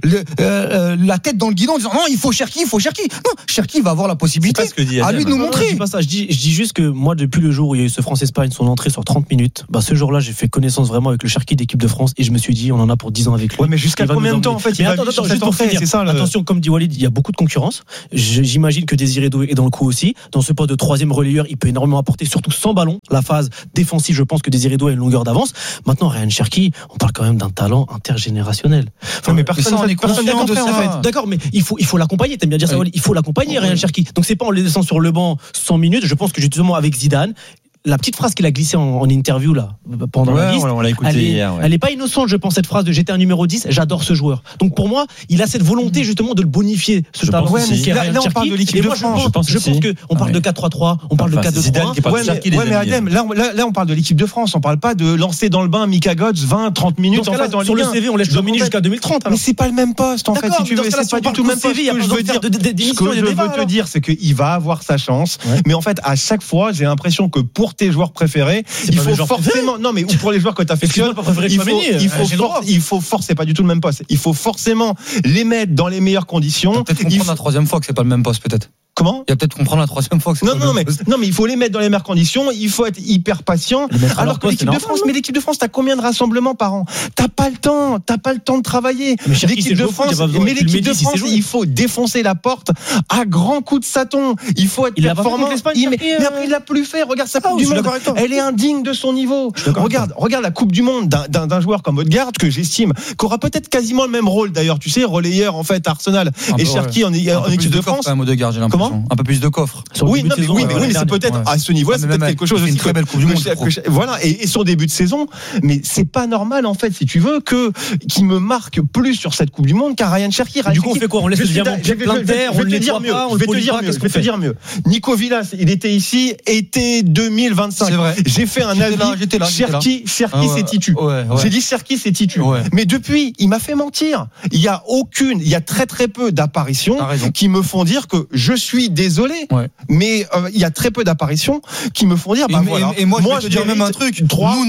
la tête dans le guidon en disant non, il faut Cherki. Non, Cherki va avoir la possibilité à lui de nous montrer. Je dis pas ça, je dis juste que moi, depuis le jour où il y a eu ce France-Espagne, son entrée sur 30 minutes, ce jour-là, j'ai fait connaissance vraiment avec le Cherki d'équipe de France et je me suis dit, on en a pour 10 ans avec lui. Ouais, mais jusqu'à combien de temps en fait il va vivre sur cette entrée, c'est ça, Attention, comme dit Walid, il y a beaucoup de concurrence. J'imagine que Désiré Doué est dans le coup aussi. Dans ce poste de troisième relayeur, il peut énormément apporter, surtout sans ballon. La phase défensive, je pense que Désiré Doué a une longueur d'avance. Maintenant, Ryan Cherki, on parle quand même d'un talent intergénérationnel. Mais personne n'est conscient de ça. D'accord, mais il faut l'accompagner. T'aimes bien dire ça, Walid. Il faut l'accompagner, Ryan Cherki. Donc c'est pas en le laissant sur le banc 100 minutes. Je pense que justement avec Zidane, la petite phrase qu'il a glissée en interview là pendant la liste, on l'a écouté hier. Elle est pas innocente, je pense, cette phrase de j'étais un numéro 10, j'adore ce joueur. Donc pour moi, il a cette volonté justement de le bonifier. Ce talent. Là, on parle de l'équipe de France. Je pense que on parle de 4-3-3, on parle de 4-2-3. Ouais, mais Adem, là on parle de l'équipe de France, on parle pas de lancer dans le bain Mika Götze 20-30 minutes en fait. Sur le CV, on laisse Domini jusqu'à 2030. Mais c'est pas le même poste en fait, si tu veux, c'est pas du tout le même poste. Ce que je veux te dire, c'est qu'il va avoir sa chance, mais en fait à chaque fois, j'ai l'impression que pour tes joueurs préférés, il faut forcément, non mais ou pour les joueurs que tu affectionnes, il faut c'est pas du tout le même poste. Il faut forcément les mettre dans les meilleures conditions. Peut-être comprendre la troisième fois que c'est pas le même poste, peut-être. Comment ? Il y a peut-être comprendre la troisième fois que c'est pas le même poste. Non mais il faut les mettre dans les meilleures conditions. Il faut être hyper patient. Alors que l'équipe de France, l'équipe de France, t'as combien de rassemblements par an ? T'as pas le temps de travailler. L'équipe de France, il faut défoncer la porte à grands coups de sâton. Il faut être performant. Mais après il l'a plus fait. Regarde sa Coupe du Monde. Elle est indigne de son niveau. Regarde la Coupe du Monde d'un joueur comme Odegaard que j'estime qu'aura peut-être quasiment le même rôle d'ailleurs. Tu sais, relayeur en fait Arsenal et Cherki en équipe de France. Un peu plus de coffres. Oui, mais c'est peut-être à ce niveau-là, c'est peut-être quelque chose aussi. Une très belle Coupe du Monde. Voilà, et son début de saison, mais c'est pas normal en fait, si tu veux, qu'il me marque plus sur cette Coupe du Monde qu'à Ryan Cherki. Du coup, on fait quoi ? On laisse le diamant plein terre, on le nettoie pas, on le pollue pas, qu'est-ce qu'on fait ? Je vais te dire mieux. Nico Villas, il était ici, été 2025. C'est vrai. J'ai fait un avis. Cherki, c'est titu. J'ai dit Cherki, c'est titu. Mais depuis, il m'a fait mentir. Il y a très très peu d'apparitions qui me font dire que je suis désolé, mais il y a très peu d'apparitions qui me font dire et moi je vais te dire même un truc,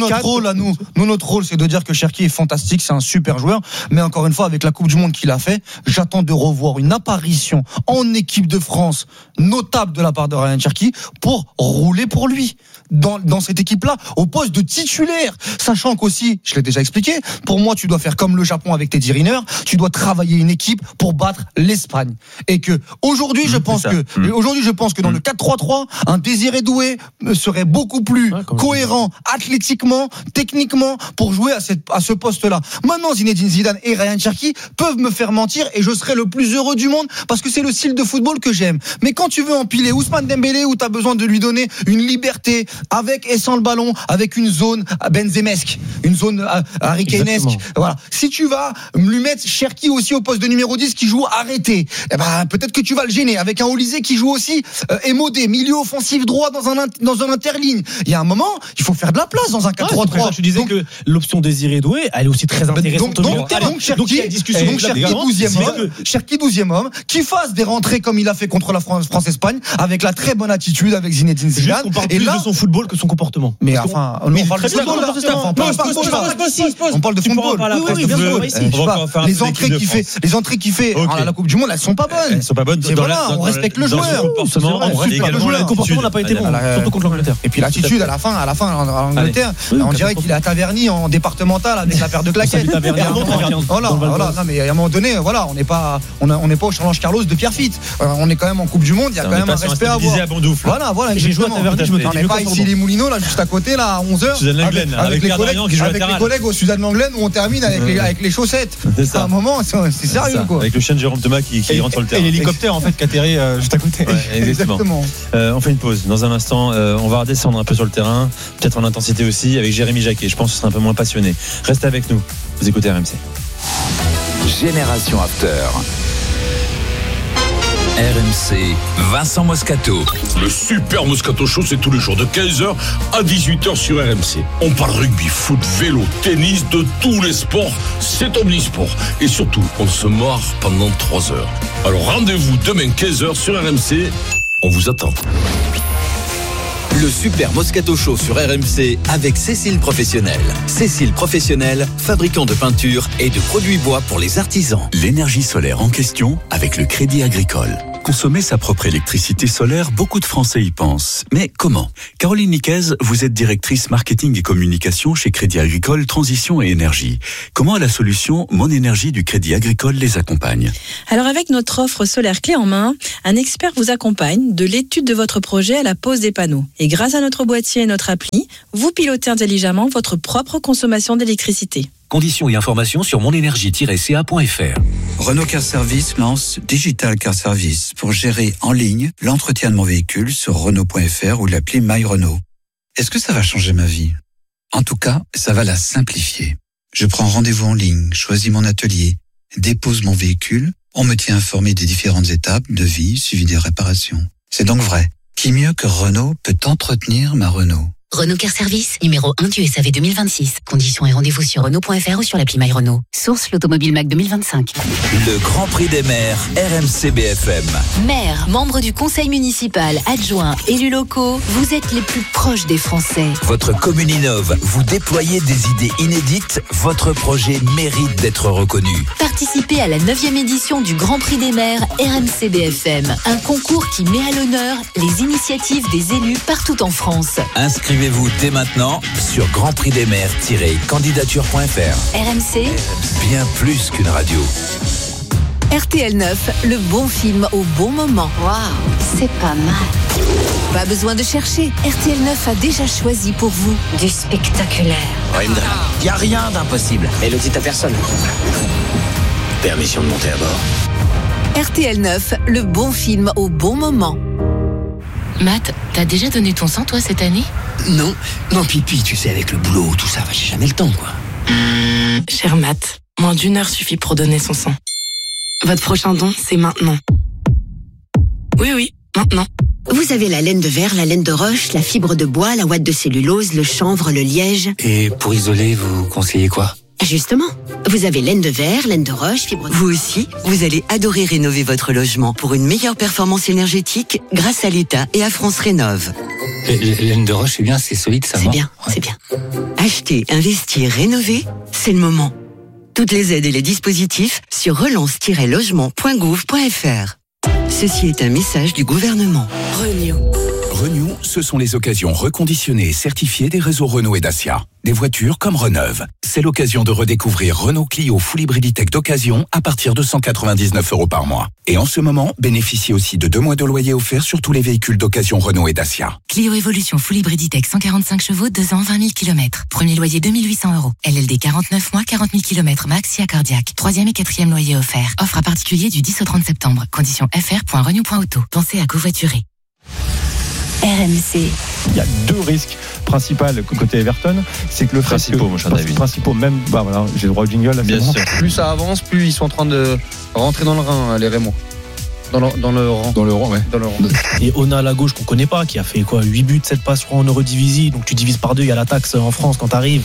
notre rôle c'est de dire que Cherki est fantastique, c'est un super joueur, mais encore une fois avec la Coupe du Monde qu'il a fait, j'attends de revoir une apparition en équipe de France notable de la part de Ryan Cherki pour rouler pour lui dans cette équipe-là au poste de titulaire, sachant qu'aussi, je l'ai déjà expliqué, pour moi tu dois faire comme le Japon avec Teddy Riner, tu dois travailler une équipe pour battre l'Espagne, et que aujourd'hui je pense que dans le 4-3-3, un Désiré Doué serait beaucoup plus cohérent athlétiquement, techniquement pour jouer à ce poste-là. Maintenant Zinedine Zidane et Ryan Cherki peuvent me faire mentir et je serai le plus heureux du monde parce que c'est le style de football que j'aime. Mais quand tu veux empiler Ousmane Dembélé où tu as besoin de lui donner une liberté avec et sans le ballon, avec une zone benzemesque, une zone Harry Kane-esque, voilà. Si tu vas lui mettre Cherki aussi au poste de numéro 10 qui joue arrêté, peut-être que tu vas le gêner avec un Olysée qui joue aussi émodé, milieu offensif droit dans un interligne. Il y a un moment, il faut faire de la place dans un 4-3-3. Tu disais que l'option Désiré Doué, elle est aussi très intéressante. Donc Cherki 12e homme, qui fasse des rentrées comme il a fait contre la France-Espagne, avec la très bonne attitude avec Zinedine Zidane. On parle plus de son football que son comportement. Mais enfin, on parle de football. On parle de football. Les entrées qu'il fait à la Coupe du Monde, elles sont pas bonnes. Elles sont pas bonnes. On respecte avec le joueur. Le comportement n'a pas été bon, surtout contre l'Angleterre. Et puis l'attitude à la fin, en Angleterre, on dirait qu'il est à Taverny en départemental avec la paire de claquettes. Voilà. Non, mais à un moment donné, voilà, on n'est pas au Challenge Carlos de Pierre Fitt. On est quand même en Coupe du Monde, il y a quand même un respect à avoir. Voilà. J'ai joué à Taverny, je me On n'est pas ici les Moulineaux, là, juste à côté, là, à 11h. Avec les collègues au Suzanne Langlaine où on termine avec les chaussettes. À un moment, c'est sérieux, quoi. Avec le chien de Jérôme Thomas qui rentre sur le terrain. Et l'hélicoptère, en fait, qui atterrit juste à côté. Exactement. On fait une pause. Dans un instant, on va redescendre un peu sur le terrain, peut-être en intensité aussi, avec Jérémy Jacquet. Je pense que ce sera un peu moins passionné. Restez avec nous. Vous écoutez RMC. Génération After. RMC, Vincent Moscato. Le super Moscato Show, c'est tous les jours de 15h à 18h sur RMC. On parle rugby, foot, vélo, tennis, de tous les sports. C'est omnisport. Et surtout, on se marre pendant 3 heures. Alors rendez-vous demain 15h sur RMC. On vous attend. Le super Moscato Show sur RMC avec Cécile Professionnel. Cécile Professionnel, fabricant de peinture et de produits bois pour les artisans. L'énergie solaire en question avec le Crédit Agricole. Consommer sa propre électricité solaire, beaucoup de Français y pensent. Mais comment ? Caroline Niquez, vous êtes directrice marketing et communication chez Crédit Agricole Transition et Énergie. Comment la solution Mon Énergie du Crédit Agricole les accompagne ? Alors avec notre offre solaire clé en main, un expert vous accompagne de l'étude de votre projet à la pose des panneaux. Et grâce à notre boîtier et notre appli, vous pilotez intelligemment votre propre consommation d'électricité. Conditions et informations sur monenergie-ca.fr. Renault Car Service lance Digital Car Service pour gérer en ligne l'entretien de mon véhicule sur Renault.fr ou l'appli My Renault. Est-ce que ça va changer ma vie ? En tout cas, ça va la simplifier. Je prends rendez-vous en ligne, choisis mon atelier, dépose mon véhicule, on me tient informé des différentes étapes, devis, suivi des réparations. C'est donc vrai. Qui mieux que Renault peut entretenir ma Renault ? Renault Car Service, numéro 1 du SAV 2026. Conditions et rendez-vous sur Renault.fr ou sur l'appli My Renault. Source l'Automobile Mac 2025. Le Grand Prix des maires, RMC BFM. Maires, membres du conseil municipal, adjoints, élus locaux, vous êtes les plus proches des Français. Votre commune innove, vous déployez des idées inédites, votre projet mérite d'être reconnu. Participez à la 9e édition du Grand Prix des maires RMC BFM. Un concours qui met à l'honneur les initiatives des élus partout en France. Inscrivez-vous dès maintenant sur grandprixdesmaires-candidature.fr. RMC, bien plus qu'une radio. RTL 9, le bon film au bon moment. Waouh, c'est pas mal. Pas besoin de chercher, RTL 9 a déjà choisi pour vous du spectaculaire. Il n'y a rien d'impossible. Et le dit à personne. Permission de monter à bord. RTL 9, le bon film au bon moment. Matt, t'as déjà donné ton sang, toi, cette année ? Non, pipi, tu sais, avec le boulot, tout ça, j'ai jamais le temps, quoi. Cher Matt, moins d'1 heure suffit pour donner son sang. Votre prochain don, c'est maintenant. Oui, maintenant. Vous avez la laine de verre, la laine de roche, la fibre de bois, la ouate de cellulose, le chanvre, le liège. Et pour isoler, vous conseillez quoi ? Justement, vous avez laine de verre, laine de roche, fibre de... Vous aussi, vous allez adorer rénover votre logement pour une meilleure performance énergétique grâce à l'État et à France Rénov'. Laine de roche, c'est bien, c'est solide, ça. C'est bien, ouais. C'est bien. Acheter, investir, rénover, c'est le moment. Toutes les aides et les dispositifs sur relance-logement.gouv.fr. Ceci est un message du gouvernement. Renew, ce sont les occasions reconditionnées et certifiées des réseaux Renault et Dacia. Des voitures comme Reneuve. C'est l'occasion de redécouvrir Renault Clio Full Hybrid Tech d'occasion à partir de 199 € par mois. Et en ce moment, bénéficiez aussi de 2 mois de loyer offerts sur tous les véhicules d'occasion Renault et Dacia. Clio Evolution Full Hybrid Tech 145 chevaux, 2 ans, 20 000 km. Premier loyer 2 800 €. LLD 49 mois, 40 000 km max, SIA cardiaque. 3e et 4e loyer offert. Offre à particulier du 10 au 30 septembre. Conditions fr.renew.auto. Pensez à covoiturer. RMC. Il y a 2 risques principaux côté Everton, c'est que le principaux, mon cher David. Principaux, même, voilà, j'ai le droit au jingle. Là, bien sûr. Plus ça avance, plus ils sont en train de rentrer dans le Rhin, les Rémois. Dans le rang. Dans le rang, ouais. Dans le rang. Et Ona à la gauche qu'on connaît pas, qui a fait 8 buts, 7 passes en Eurodivisie, donc tu divises par 2, il y a la taxe en France quand t'arrives.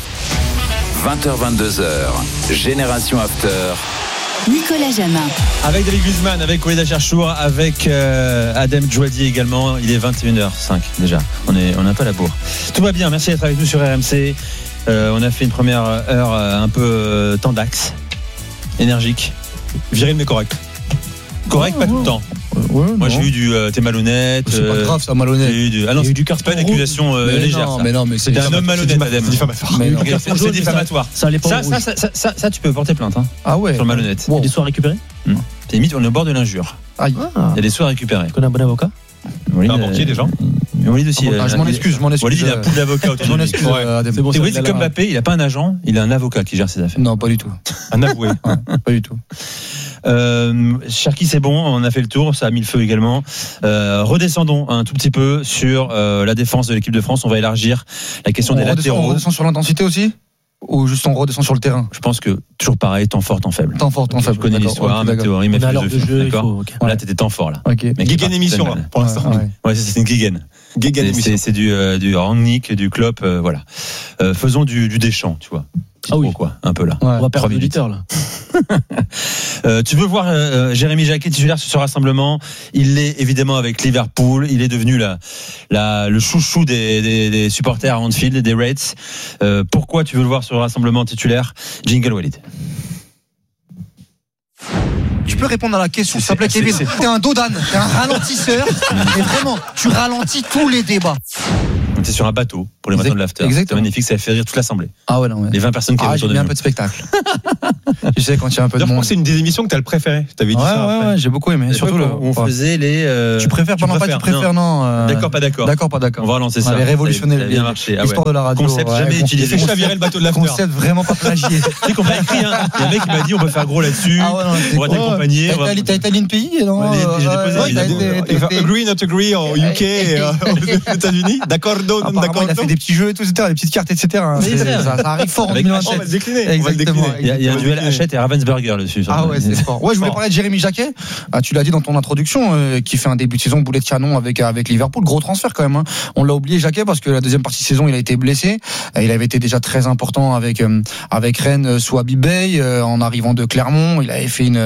20h-22h, Génération After. Nicolas Jamin. Avec David Guzman, avec Walid Acharchour, avec Adem Djouadi également. Il est 21h05 déjà. On est un peu à la bourre. Tout va bien, merci d'être avec nous sur RMC. On a fait une première heure un peu temps d'axe, énergique, viril mais correct. Correct, pas tout le temps. Moi, j'ai eu du t'es malhonnête. C'est pas grave, ça, malhonnête. J'ai eu du. Ah non, c'est pas une accusation légère. Mais non, mais c'est un homme malhonnête, madame. C'est diffamatoire. C'est diffamatoire. Ça, tu peux porter plainte. Ah ouais. Sur le malhonnête. Il y a des soins récupérés. C'est limite, on est au bord de l'injure. Aïe. Il y a des soins récupérés. On a un bon avocat. Un banquier déjà. Walid aussi. Je m'en excuse. Walid, il a un pool d'avocats autour de lui. C'est bon. C'est comme Mbappé, il n'a pas un agent, il a un avocat qui gère ses affaires. Non, pas du tout. Un avoué. Pas du tout. Cherki, c'est bon, on a fait le tour, ça a mis le feu également. Redescendons un tout petit peu sur la défense de l'équipe de France. On va élargir la question des latéraux. On redescend sur l'intensité aussi, ou juste on redescend sur le terrain? Je pense que toujours pareil, temps fort, temps faible. Temps fort, temps faible. Je connais l'histoire, ma théorie, ma philosophie. D'accord. Ouais. Là, t'étais temps fort là. Ok. Guéguen émission là, pour l'instant. Ouais, c'est une Guéguen. C'est du Rangnick, du Klopp, voilà. Faisons du Deschamps, tu vois. Quoi, un peu là. On va perdre l'auditeur là. Tu veux voir Jérémy Jacquet titulaire sur ce rassemblement? Il l'est évidemment avec Liverpool. Il est devenu le chouchou des supporters à Anfield, des Reds. Pourquoi tu veux le voir sur le rassemblement titulaire? Jingle Walid. Tu peux répondre à la question, s'il te plaît, Kevin. T'es un dodan, t'es un ralentisseur. Et vraiment, tu ralentis tous les débats. T'es sur un bateau pour les matins de l'after. C'est magnifique, ça fait rire toute l'assemblée. Ah ouais, non, ouais. Les 20 personnes qui avaient autour de nous. J'ai bien un peu de spectacle. Tu sais, quand il y a un peu de monde. C'est une des émissions que t'as le préféré. T'avais dit ça. Ouais, j'ai beaucoup aimé. Surtout on faisait les. Tu préfères, non. D'accord, pas d'accord. D'accord, pas d'accord. On va relancer ça. On avait révolutionné l'histoire de la radio. Concept jamais utilisé. C'est chaviré le bateau de l'after. Concept vraiment pas plagié. Tu sais qu'on m'a écrit, il y a un mec qui m'a dit on peut faire gros là-dessus. On va t'accompagner. T'as été à l'INPI, non? J'ai déposé. Agree, not agree en UK et aux États-Unis. D'accord, non, d'accord. Il a fait des petits jeux et tout, etc., des petites cartes, etc. Ça arrive fort en 2027. On va le décliner. Exactement. Il y a un duel Hachette et Ravensburger dessus. Ah ouais, c'est fort. Ouais, je voulais parler de Jérémy Jacquet. Tu l'as dit dans ton introduction, qui fait un début de saison boulet de canon avec Liverpool. Gros transfert quand même. On l'a oublié Jacquet parce que la deuxième partie de saison, il a été blessé. Il avait été déjà très important avec Rennes sous Habib Bey en arrivant de Clermont. Il avait fait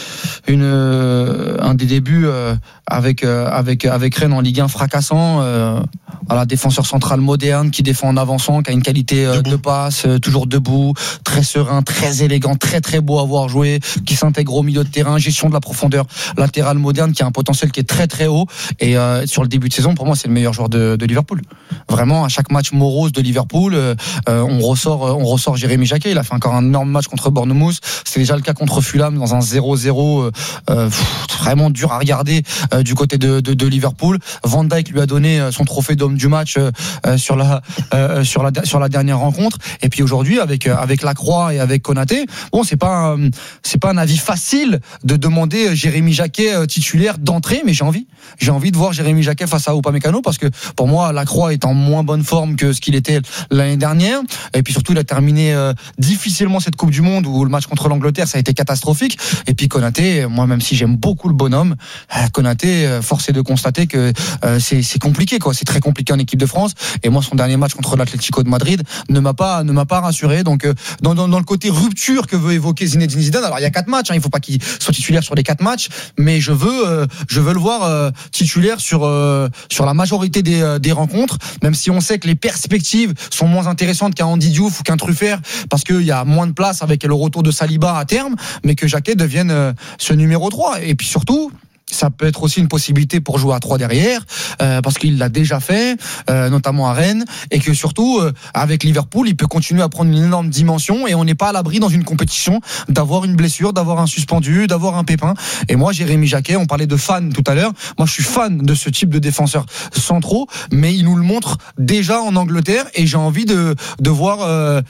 un des débuts avec Rennes en Ligue 1 fracassant. Voilà, défenseur central moderne qui défend en avançant, qui a une qualité de passe, toujours debout, très serein, très élégant, très très beau à voir jouer, qui s'intègre au milieu de terrain, gestion de la profondeur latérale moderne, qui a un potentiel qui est très très haut. Et sur le début de saison, pour moi, c'est le meilleur joueur de Liverpool. Vraiment, à chaque match morose de Liverpool, on ressort Jérémy Jacquet. Il a fait encore un énorme match contre Bournemouth. C'était déjà le cas contre Fulham dans un 0-0 vraiment dur à regarder du côté de Liverpool. Van Dijk lui a donné son trophée d'homme du match sur la dernière rencontre. Et puis aujourd'hui avec Lacroix et avec Konaté, bon, c'est pas un avis facile de demander Jérémy Jacquet titulaire d'entrée, mais j'ai envie de voir Jérémy Jacquet face à Upamecano parce que pour moi Lacroix est en moins bonne forme que ce qu'il était l'année dernière. Et puis surtout il a terminé difficilement cette Coupe du Monde où le match contre l'Angleterre ça a été catastrophique. Et puis Konaté, moi même si j'aime beaucoup le bonhomme, Konaté, force est de constater que c'est compliqué quoi, c'est très compliqué en équipe de France. Et moi son dernier match contre l'Atlético de Madrid ne m'a pas rassuré. Donc dans le côté rupture que veut évoquer Zinedine Zidane, alors il y a 4 matchs, il faut pas qu'il soit titulaire sur les 4 matchs, mais je veux le voir titulaire sur la majorité des rencontres, même si on sait que les perspectives sont moins intéressantes qu'un Andy Diouf ou qu'un Truffert parce qu'il y a moins de place avec le retour de Saliba à terme, mais que Jacquet devienne ce numéro 3. Et puis surtout ça peut être aussi une possibilité pour jouer à 3 derrière, parce qu'il l'a déjà fait, notamment à Rennes, et que surtout, avec Liverpool, il peut continuer à prendre une énorme dimension, et on n'est pas à l'abri dans une compétition d'avoir une blessure, d'avoir un suspendu, d'avoir un pépin. Et moi, Jérémy Jacquet, on parlait de fan tout à l'heure, moi je suis fan de ce type de défenseurs centraux, mais il nous le montre déjà en Angleterre, et j'ai envie de voir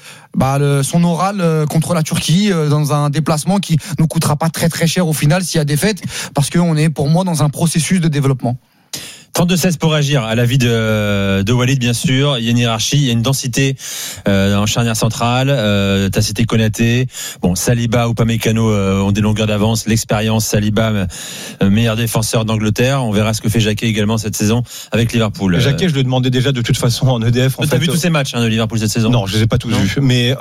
son oral contre la Turquie dans un déplacement qui nous coûtera pas très très cher au final s'il y a défaite, parce qu'on est pour moi dans un processus de développement. 32-16 pour agir à l'avis de Walid, bien sûr. Il y a une hiérarchie, il y a une densité en charnière centrale. T'as cité Konaté. Bon, Saliba ou Upamecano ont des longueurs d'avance. L'expérience, Saliba, meilleur défenseur d'Angleterre. On verra ce que fait Jacquet également cette saison avec Liverpool. Jacquet, je le demandais déjà de toute façon en EDF. T'as vu tous ces matchs de Liverpool cette saison? Non, je les ai pas tous vus. Mais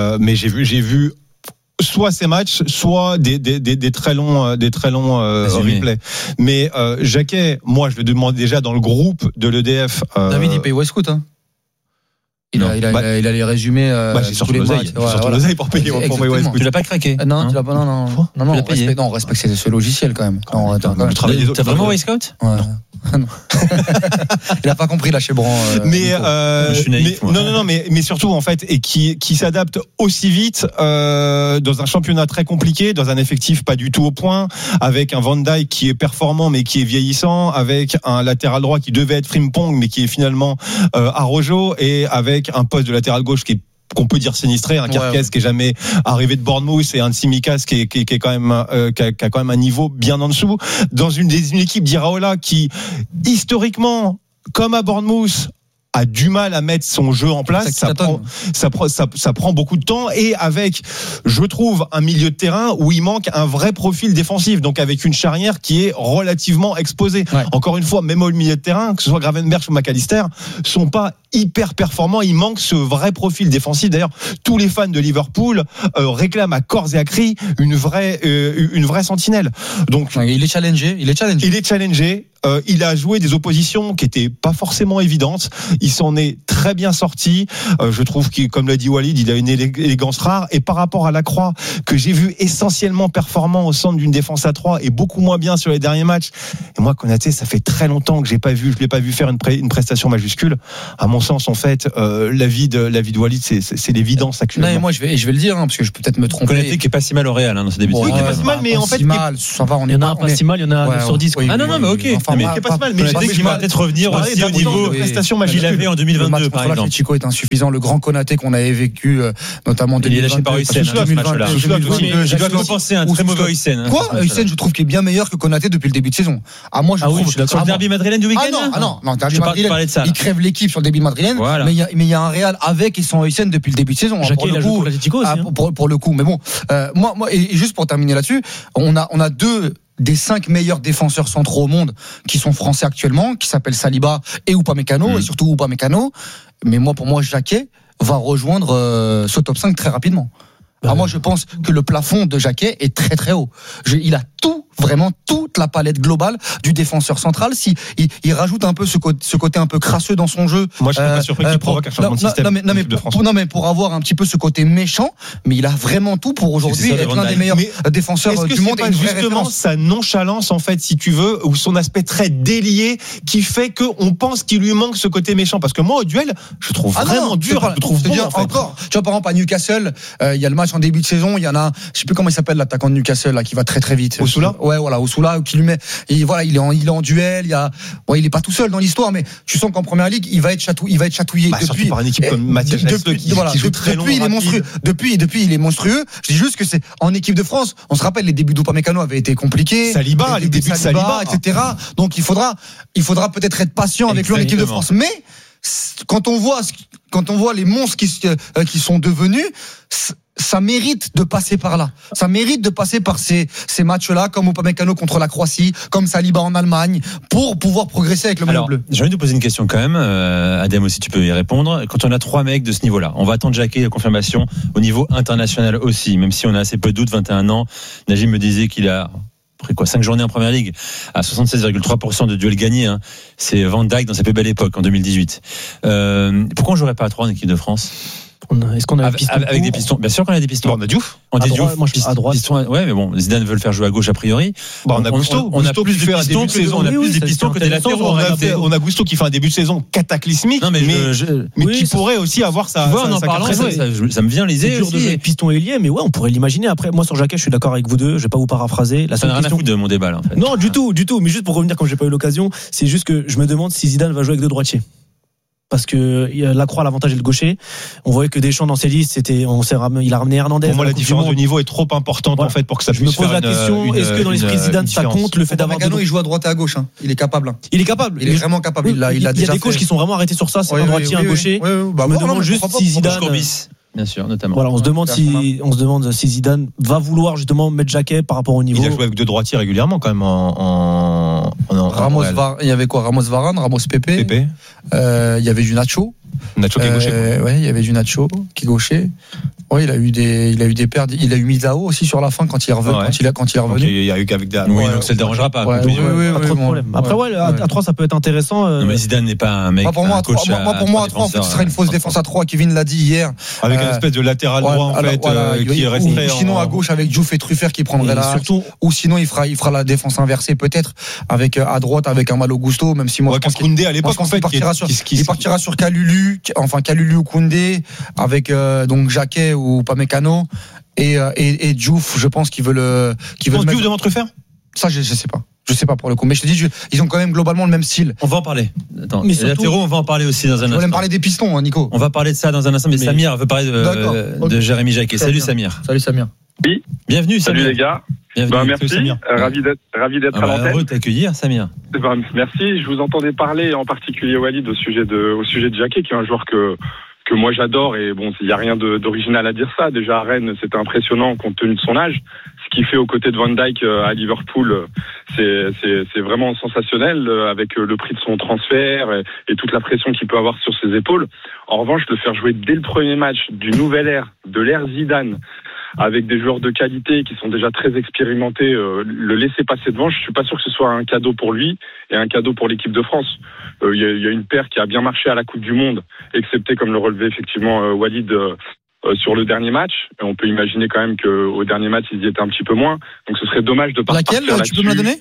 j'ai vu soit ces matchs, soit des très longs replays. Mais Jacquet, moi je le demande déjà dans le groupe de l'EDF. David il paye Westcoott, hein. Il a les résumés. J'ai sorti l'oseille. Surtout l'oseille pour payer mon Westwood. Tu l'as pas craqué? Non, tu l'as pas. Non. On respecte ce logiciel quand même. T'as vraiment Wisecout? Ouais. Il a pas compris là chez Bran. Mais je suis naïf, mais surtout en fait et qui s'adapte aussi vite dans un championnat très compliqué, dans un effectif pas du tout au point, avec un Van Dijk qui est performant mais qui est vieillissant, avec un latéral droit qui devait être Frimpong mais qui est finalement Araujo, et avec un poste de latéral gauche qu'on peut dire sinistré, un Kerkez qui est jamais arrivé de Bournemouth, et un Tsimikas qui est quand même qui a quand même un niveau bien en dessous, dans une équipe d'Iraola qui historiquement, comme à Bournemouth, a du mal à mettre son jeu en place. Ça prend beaucoup de temps, et avec, je trouve, un milieu de terrain où il manque un vrai profil défensif, donc avec une charnière qui est relativement exposée. Encore une fois, même au milieu de terrain, que ce soit Gravenberch ou McAllister, sont pas hyper performants. Il manque ce vrai profil défensif. D'ailleurs, tous les fans de Liverpool réclament à corps et à cri une vraie sentinelle. Donc, il est challengé. Il a joué des oppositions qui étaient pas forcément évidentes. Il s'en est très bien sorti. Je trouve que, comme l'a dit Walid, il a une élégance rare. Et par rapport à Lacroix, que j'ai vu essentiellement performant au centre d'une défense à 3 et beaucoup moins bien sur les derniers matchs. Et moi, Konaté, ça fait très longtemps que je l'ai pas vu faire une prestation majuscule. À mon sens, en fait, l'avis de Walid, c'est l'évidence actuellement. Non, et moi, je vais le dire, parce que je peux peut-être me tromper. Konaté qui est pas si mal au Real dans ce début de saison. Oui, qui est pas si mal, mais en fait, ça va. Il y en a un pas si mal, il y en a 9 sur 10. Ah non, mais ok. Mais qui est pas si mal, mais je sais qu'il va peut-être revenir aussi au niveau qu'il avait en 2022, par exemple. Chico est insuffisant. Le grand Konaté qu'on avait vécu, notamment en 2022. Il est lâché par Hussein, ce match-là. Je dois compenser un très mauvais Hussein. Quoi? Hussein, je trouve qu'il est bien meilleur que Konaté depuis le début de saison. Oui, je suis d'accord. Sur le derby madrilène du week-end? Non, derby madrilène. Il crève l'équipe sur le derby madrilène. Mais il y a un Real avec et sans Hussein depuis le début de saison. Jacquet, il a joué pour l'Atlético aussi. Pour le coup. Mais bon, moi, et juste pour terminer là-dessus, on a deux des 5 meilleurs défenseurs centraux au monde qui sont français actuellement, qui s'appellent Saliba et Upamecano, et surtout Upamecano. Mais pour moi, Jacquet va rejoindre ce top 5 très rapidement. Moi, je pense que le plafond de Jacquet est très très haut. Il a vraiment toute la palette globale du défenseur central. Si il rajoute un peu ce côté un peu crasseux dans son jeu. Moi, je suis pas surpris qu'il provoque un changement de système. Pour avoir un petit peu ce côté méchant, mais il a vraiment tout pour aujourd'hui être l'un des meilleurs défenseurs du monde. Est-ce que c'est pas justement sa nonchalance, en fait, si tu veux, ou son aspect très délié, qui fait qu'on pense qu'il lui manque ce côté méchant? Parce que moi, au duel, je trouve vraiment dur. Je trouve bon, en fait. Encore. Tu vois, par exemple, à Newcastle, il y a le match en début de saison, il y en a, je sais plus comment il s'appelle, l'attaquant de Newcastle, là, qui va très très vite. Osula? Ouais, voilà, Osula, qui lui met, et voilà, il est en duel, il est pas tout seul dans l'histoire, mais tu sens qu'en première ligue, il va être chatouillé. Surtout par une équipe comme Mathias Lasle, qui joue très long. Depuis, il est monstrueux. Depuis, il est monstrueux. Je dis juste que c'est, en équipe de France, on se rappelle, les débuts d'Upamecano avaient été compliqués. Saliba, les débuts de Saliba, etc. Donc, il faudra peut-être être patient avec lui en équipe de France. Mais, quand on voit les monstres qui sont devenus, ça mérite de passer par là. Ça mérite de passer par ces matchs-là, comme Upamecano contre la Croatie, comme Saliba en Allemagne, pour pouvoir progresser avec le maillot bleu. J'ai envie de te poser une question quand même, Adem aussi, tu peux y répondre. Quand on a 3 mecs de ce niveau-là, on va attendre Jacquet, la confirmation au niveau international aussi, même si on a assez peu de doutes, 21 ans. Najim me disait qu'il a après 5 journées en première ligue, à 76,3% de duels gagnés, hein. C'est Van Dijk dans sa plus belle époque, en 2018. Pourquoi on jouerait pas à 3 en équipe de France? Est-ce qu'on a des pistons avec des pistons? Bien sûr qu'on a des pistons. On a Diouf. On a Diouf. Moi, je suis à droite. Pistons, ouais, mais bon, Zidane veut le faire jouer à gauche a priori. On a Gusto. On a plus de pistons que saison. On a plus des pistons que des latéraux. On a Gusto qui fait un début de saison cataclysmique, mais qui pourrait aussi avoir sa. En parlant, ça me vient les idées. C'est dur de jouer piston ailier, mais ouais, on pourrait l'imaginer. Après, moi sur Jacquet, je suis d'accord avec vous deux. Je vais pas vous paraphraser. Ça n'a rien à foutre de mon débat là. En fait. Non, du tout. Mais juste pour revenir, comme j'ai pas eu l'occasion, c'est juste que je me demande si Zidane va jouer avec 2 droitiers. Parce que Lacroix, l'avantage est le gaucher. On voyait que Deschamps dans ses listes, il a ramené Hernandez. Pour moi, la différence de niveau est trop importante en fait pour que ça puisse faire. Je me pose la question, est-ce que dans l'esprit de Zidane, ça compte le fait d'avoir Upamecano, il joue à droite et à gauche. Il est capable. Il est vraiment capable. Il y a des coachs qui sont vraiment arrêtés sur ça. C'est un droitier, un gaucher. Je me demande juste si Zidane. Bien sûr, notamment. Voilà, on se demande si Zidane va vouloir justement mettre Jacquet par rapport au niveau. Il a joué avec 2 droitiers régulièrement quand même il y avait quoi? Ramos Varane, Ramos Pepe. Il y avait du Nacho. Nacho qui est gaucher. Ouais, il y avait du Nacho qui est gaucher. Ouais, il a eu des pertes. Il a eu Milao aussi sur la fin quand il est revenu. Quand il est revenu. Il y a eu qu'avec des. Oui, donc ça le dérangera pas. Ouais, Pas trop de problème. Après, à 3, ça peut être intéressant. Non, mais Zidane n'est pas un mec. Pour moi, à 3, en fait, ce serait une fausse défense à 3. Kevin l'a dit hier. Avec une espèce de latéral droit, en fait, qui resterait. Ou sinon, à gauche, avec Diouf et Truffert qui prendrait la. Ou sinon, il fera la défense inversée, peut-être, avec, à droite, avec un Malo Gusto, même si moi, je pense Koundé à l'époque, en fait, il partira sur Kalulu ou Koundé, avec, donc, Jacquet ou Upamecano, et Diouf, je pense qu'il veut le. Diouf devant Truffert? Ça, je sais pas. Je sais pas pour le coup, mais je te dis, ils ont quand même globalement le même style. On va en parler. Attends, mais surtout, on va en parler aussi dans un instant. On va me parler des pistons, hein, Nico. On va parler de ça dans un instant, mais Samir veut parler de Jérémy Jacquet. Salut Samir. Salut Samir. Oui. Bienvenue Samir. Salut les gars. Bienvenue. Merci. Ravi d'être à l'antenne. Heureux de t'accueillir, Samir. Merci. Je vous entendais parler en particulier Walid au sujet de Jacquet, qui est un joueur que moi j'adore, et bon, il n'y a rien d'original à dire ça. Déjà à Rennes, c'était impressionnant compte tenu de son âge. Ce qu'il fait aux côtés de Van Dijk à Liverpool, c'est vraiment sensationnel, avec le prix de son transfert et toute la pression qu'il peut avoir sur ses épaules. En revanche, le faire jouer dès le premier match du nouvel ère, de l'ère Zidane, avec des joueurs de qualité qui sont déjà très expérimentés, le laisser passer devant, je suis pas sûr que ce soit un cadeau pour lui et un cadeau pour l'équipe de France. Il y a une paire qui a bien marché à la Coupe du Monde, excepté, comme le relevait effectivement Walid, sur le dernier match. Et on peut imaginer quand même qu'au dernier match, ils y étaient un petit peu moins. Donc ce serait dommage de pas Laquelle tu peux me la donner?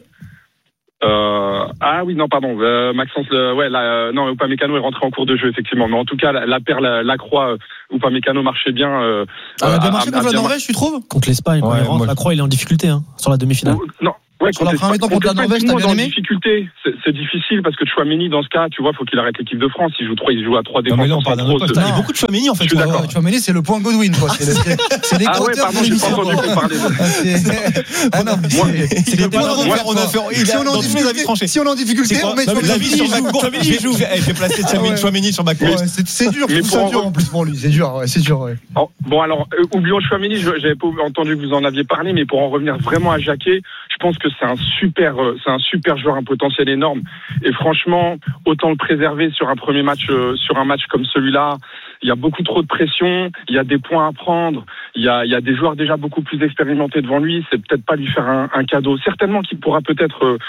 Ah oui, non, pardon. Maxence, non, Upamecano est rentré en cours de jeu, effectivement. Mais en tout cas, la paire Lacroix, Upamecano marchait bien. Elle a bien marché contre la Norvège, tu trouves? Contre l'Espagne, quand il rentre, Lacroix, il est en difficulté, sur la demi-finale. Non. Ouais, sur la première mi-temps contre la Norvège, t'as bien aimé? Difficulté, c'est difficile parce que Chouameni, dans ce cas, tu vois, faut qu'il arrête l'équipe de France. Il joue à 3 défenseurs. Il y a beaucoup de Chouameni, en fait. Chouameni, c'est le point Godwin, quoi. C'est ah ouais, pardon, j'ai pas entendu qu'on parlait de. Ah non, c'est le point Si on est en difficulté, on met Chouameni. Je vais placer Chouameni sur ma course. C'est dur, en plus pour lui. C'est dur. Bon, alors, oublions Chouameni, j'avais pas entendu que vous en aviez parlé, mais pour en revenir vraiment à Jacquet, je pense que c'est un super joueur, un potentiel énorme. Et franchement, autant le préserver sur un premier match, sur un match comme celui-là. Il y a beaucoup trop de pression, il y a des points à prendre, il y a des joueurs déjà beaucoup plus expérimentés devant lui. C'est peut-être pas lui faire un cadeau. Certainement qu'il pourra peut-être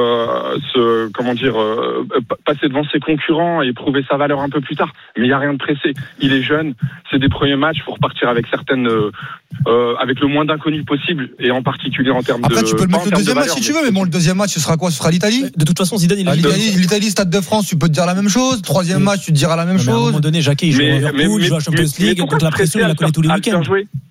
passer devant ses concurrents et prouver sa valeur un peu plus tard. Mais il y a rien de pressé. Il est jeune, c'est des premiers matchs, faut repartir avec avec le moins d'inconnus possible, et en particulier en termes de. Après, tu peux le mettre le deuxième match si tu veux, mais bon, le deuxième match, ce sera quoi? Ce sera l'Italie? De toute façon, Zidane, l'Italie, Stade de France, tu peux te dire la même chose. Troisième match, tu te diras la même chose. À un moment donné, Jacquet, il joue à Liverpool, il joue à Champions League, donc la pression, il la connaît tous les week-ends.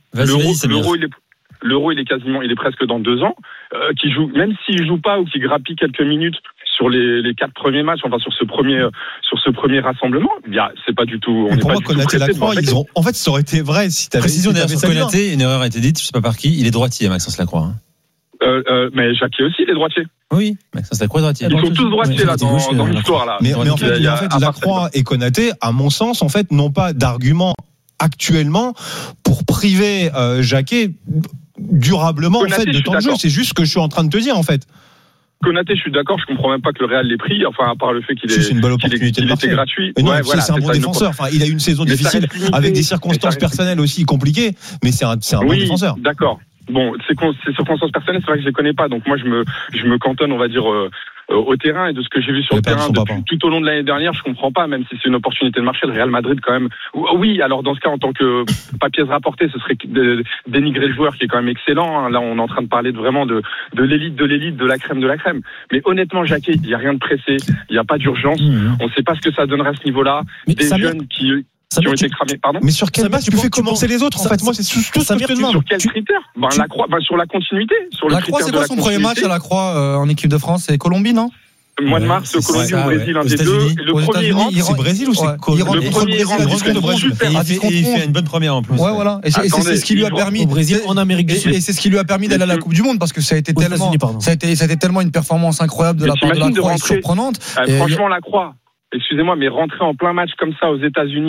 L'Euro, il est presque dans 2 ans. Qui joue, même s'il joue pas ou qu'il grappille quelques minutes sur les 4 premiers matchs, enfin sur ce premier rassemblement, c'est pas du tout. Pour moi, Konaté, Lacroix, en fait, ça aurait été vrai si t'avais. Précision d'ailleurs sur Konaté, une erreur a été dite, je sais pas par qui. Il est droitier, Maxence Lacroix. Mais Jacquet aussi, il est droitier. Oui, Maxence Lacroix droitier. Ils sont tous droitiers là dans l'histoire là. Mais en fait, Lacroix et Konaté, à mon sens, en fait, n'ont pas d'argument actuellement pour priver Jacquet durablement Konaté, en fait de temps de jeu. C'est juste ce que je suis en train de te dire en fait. Konaté, je suis d'accord, je comprends même pas que le Real l'ait pris, enfin à part le fait qu'il est une belle opportunité de était gratuit. Non, c'est un bon défenseur. Enfin, il a eu une saison difficile avec des circonstances personnelles aussi compliquées, mais c'est un bon défenseur. D'accord. Bon, ces circonstances personnelles, c'est vrai que je les connais pas, donc moi je me cantonne, on va dire, au terrain, et de ce que j'ai vu sur le terrain tout au long de l'année dernière, je comprends pas, même si c'est une opportunité de marché, le Real Madrid quand même. Oui, alors dans ce cas, en tant que papiers rapportés, ce serait dénigrer le joueur qui est quand même excellent. Là, on est en train de parler vraiment de l'élite, de la crème de la crème. Mais honnêtement, Jacquet, il y a rien de pressé, il y a pas d'urgence. On sait pas ce que ça donnerait à ce niveau-là. Des jeunes qui ont été cramés, pardon. Mais sur quelle base tu fais commencer les autres, en fait? Moi, c'est tout ce que je te demande. Sur quel critère? Sur la continuité. Sur la Croix, c'est quoi son premier match à la Croix en équipe de France? C'est Colombie, non? Mois de mars, Colombie ou Brésil, un des deux. Le premier rang, c'est Brésil ou c'est Colombie? Le premier rang, il fait une bonne première en plus. Ouais, voilà. Et c'est ce qui lui a permis. Au Brésil, en Amérique du Sud. Et c'est ce qui lui a permis d'aller à la Coupe du Monde, parce que ça a été tellement une performance incroyable de la part de la Croix, surprenante. Franchement, la Croix. Excusez-moi, mais rentrer en plein match comme ça aux États-Unis,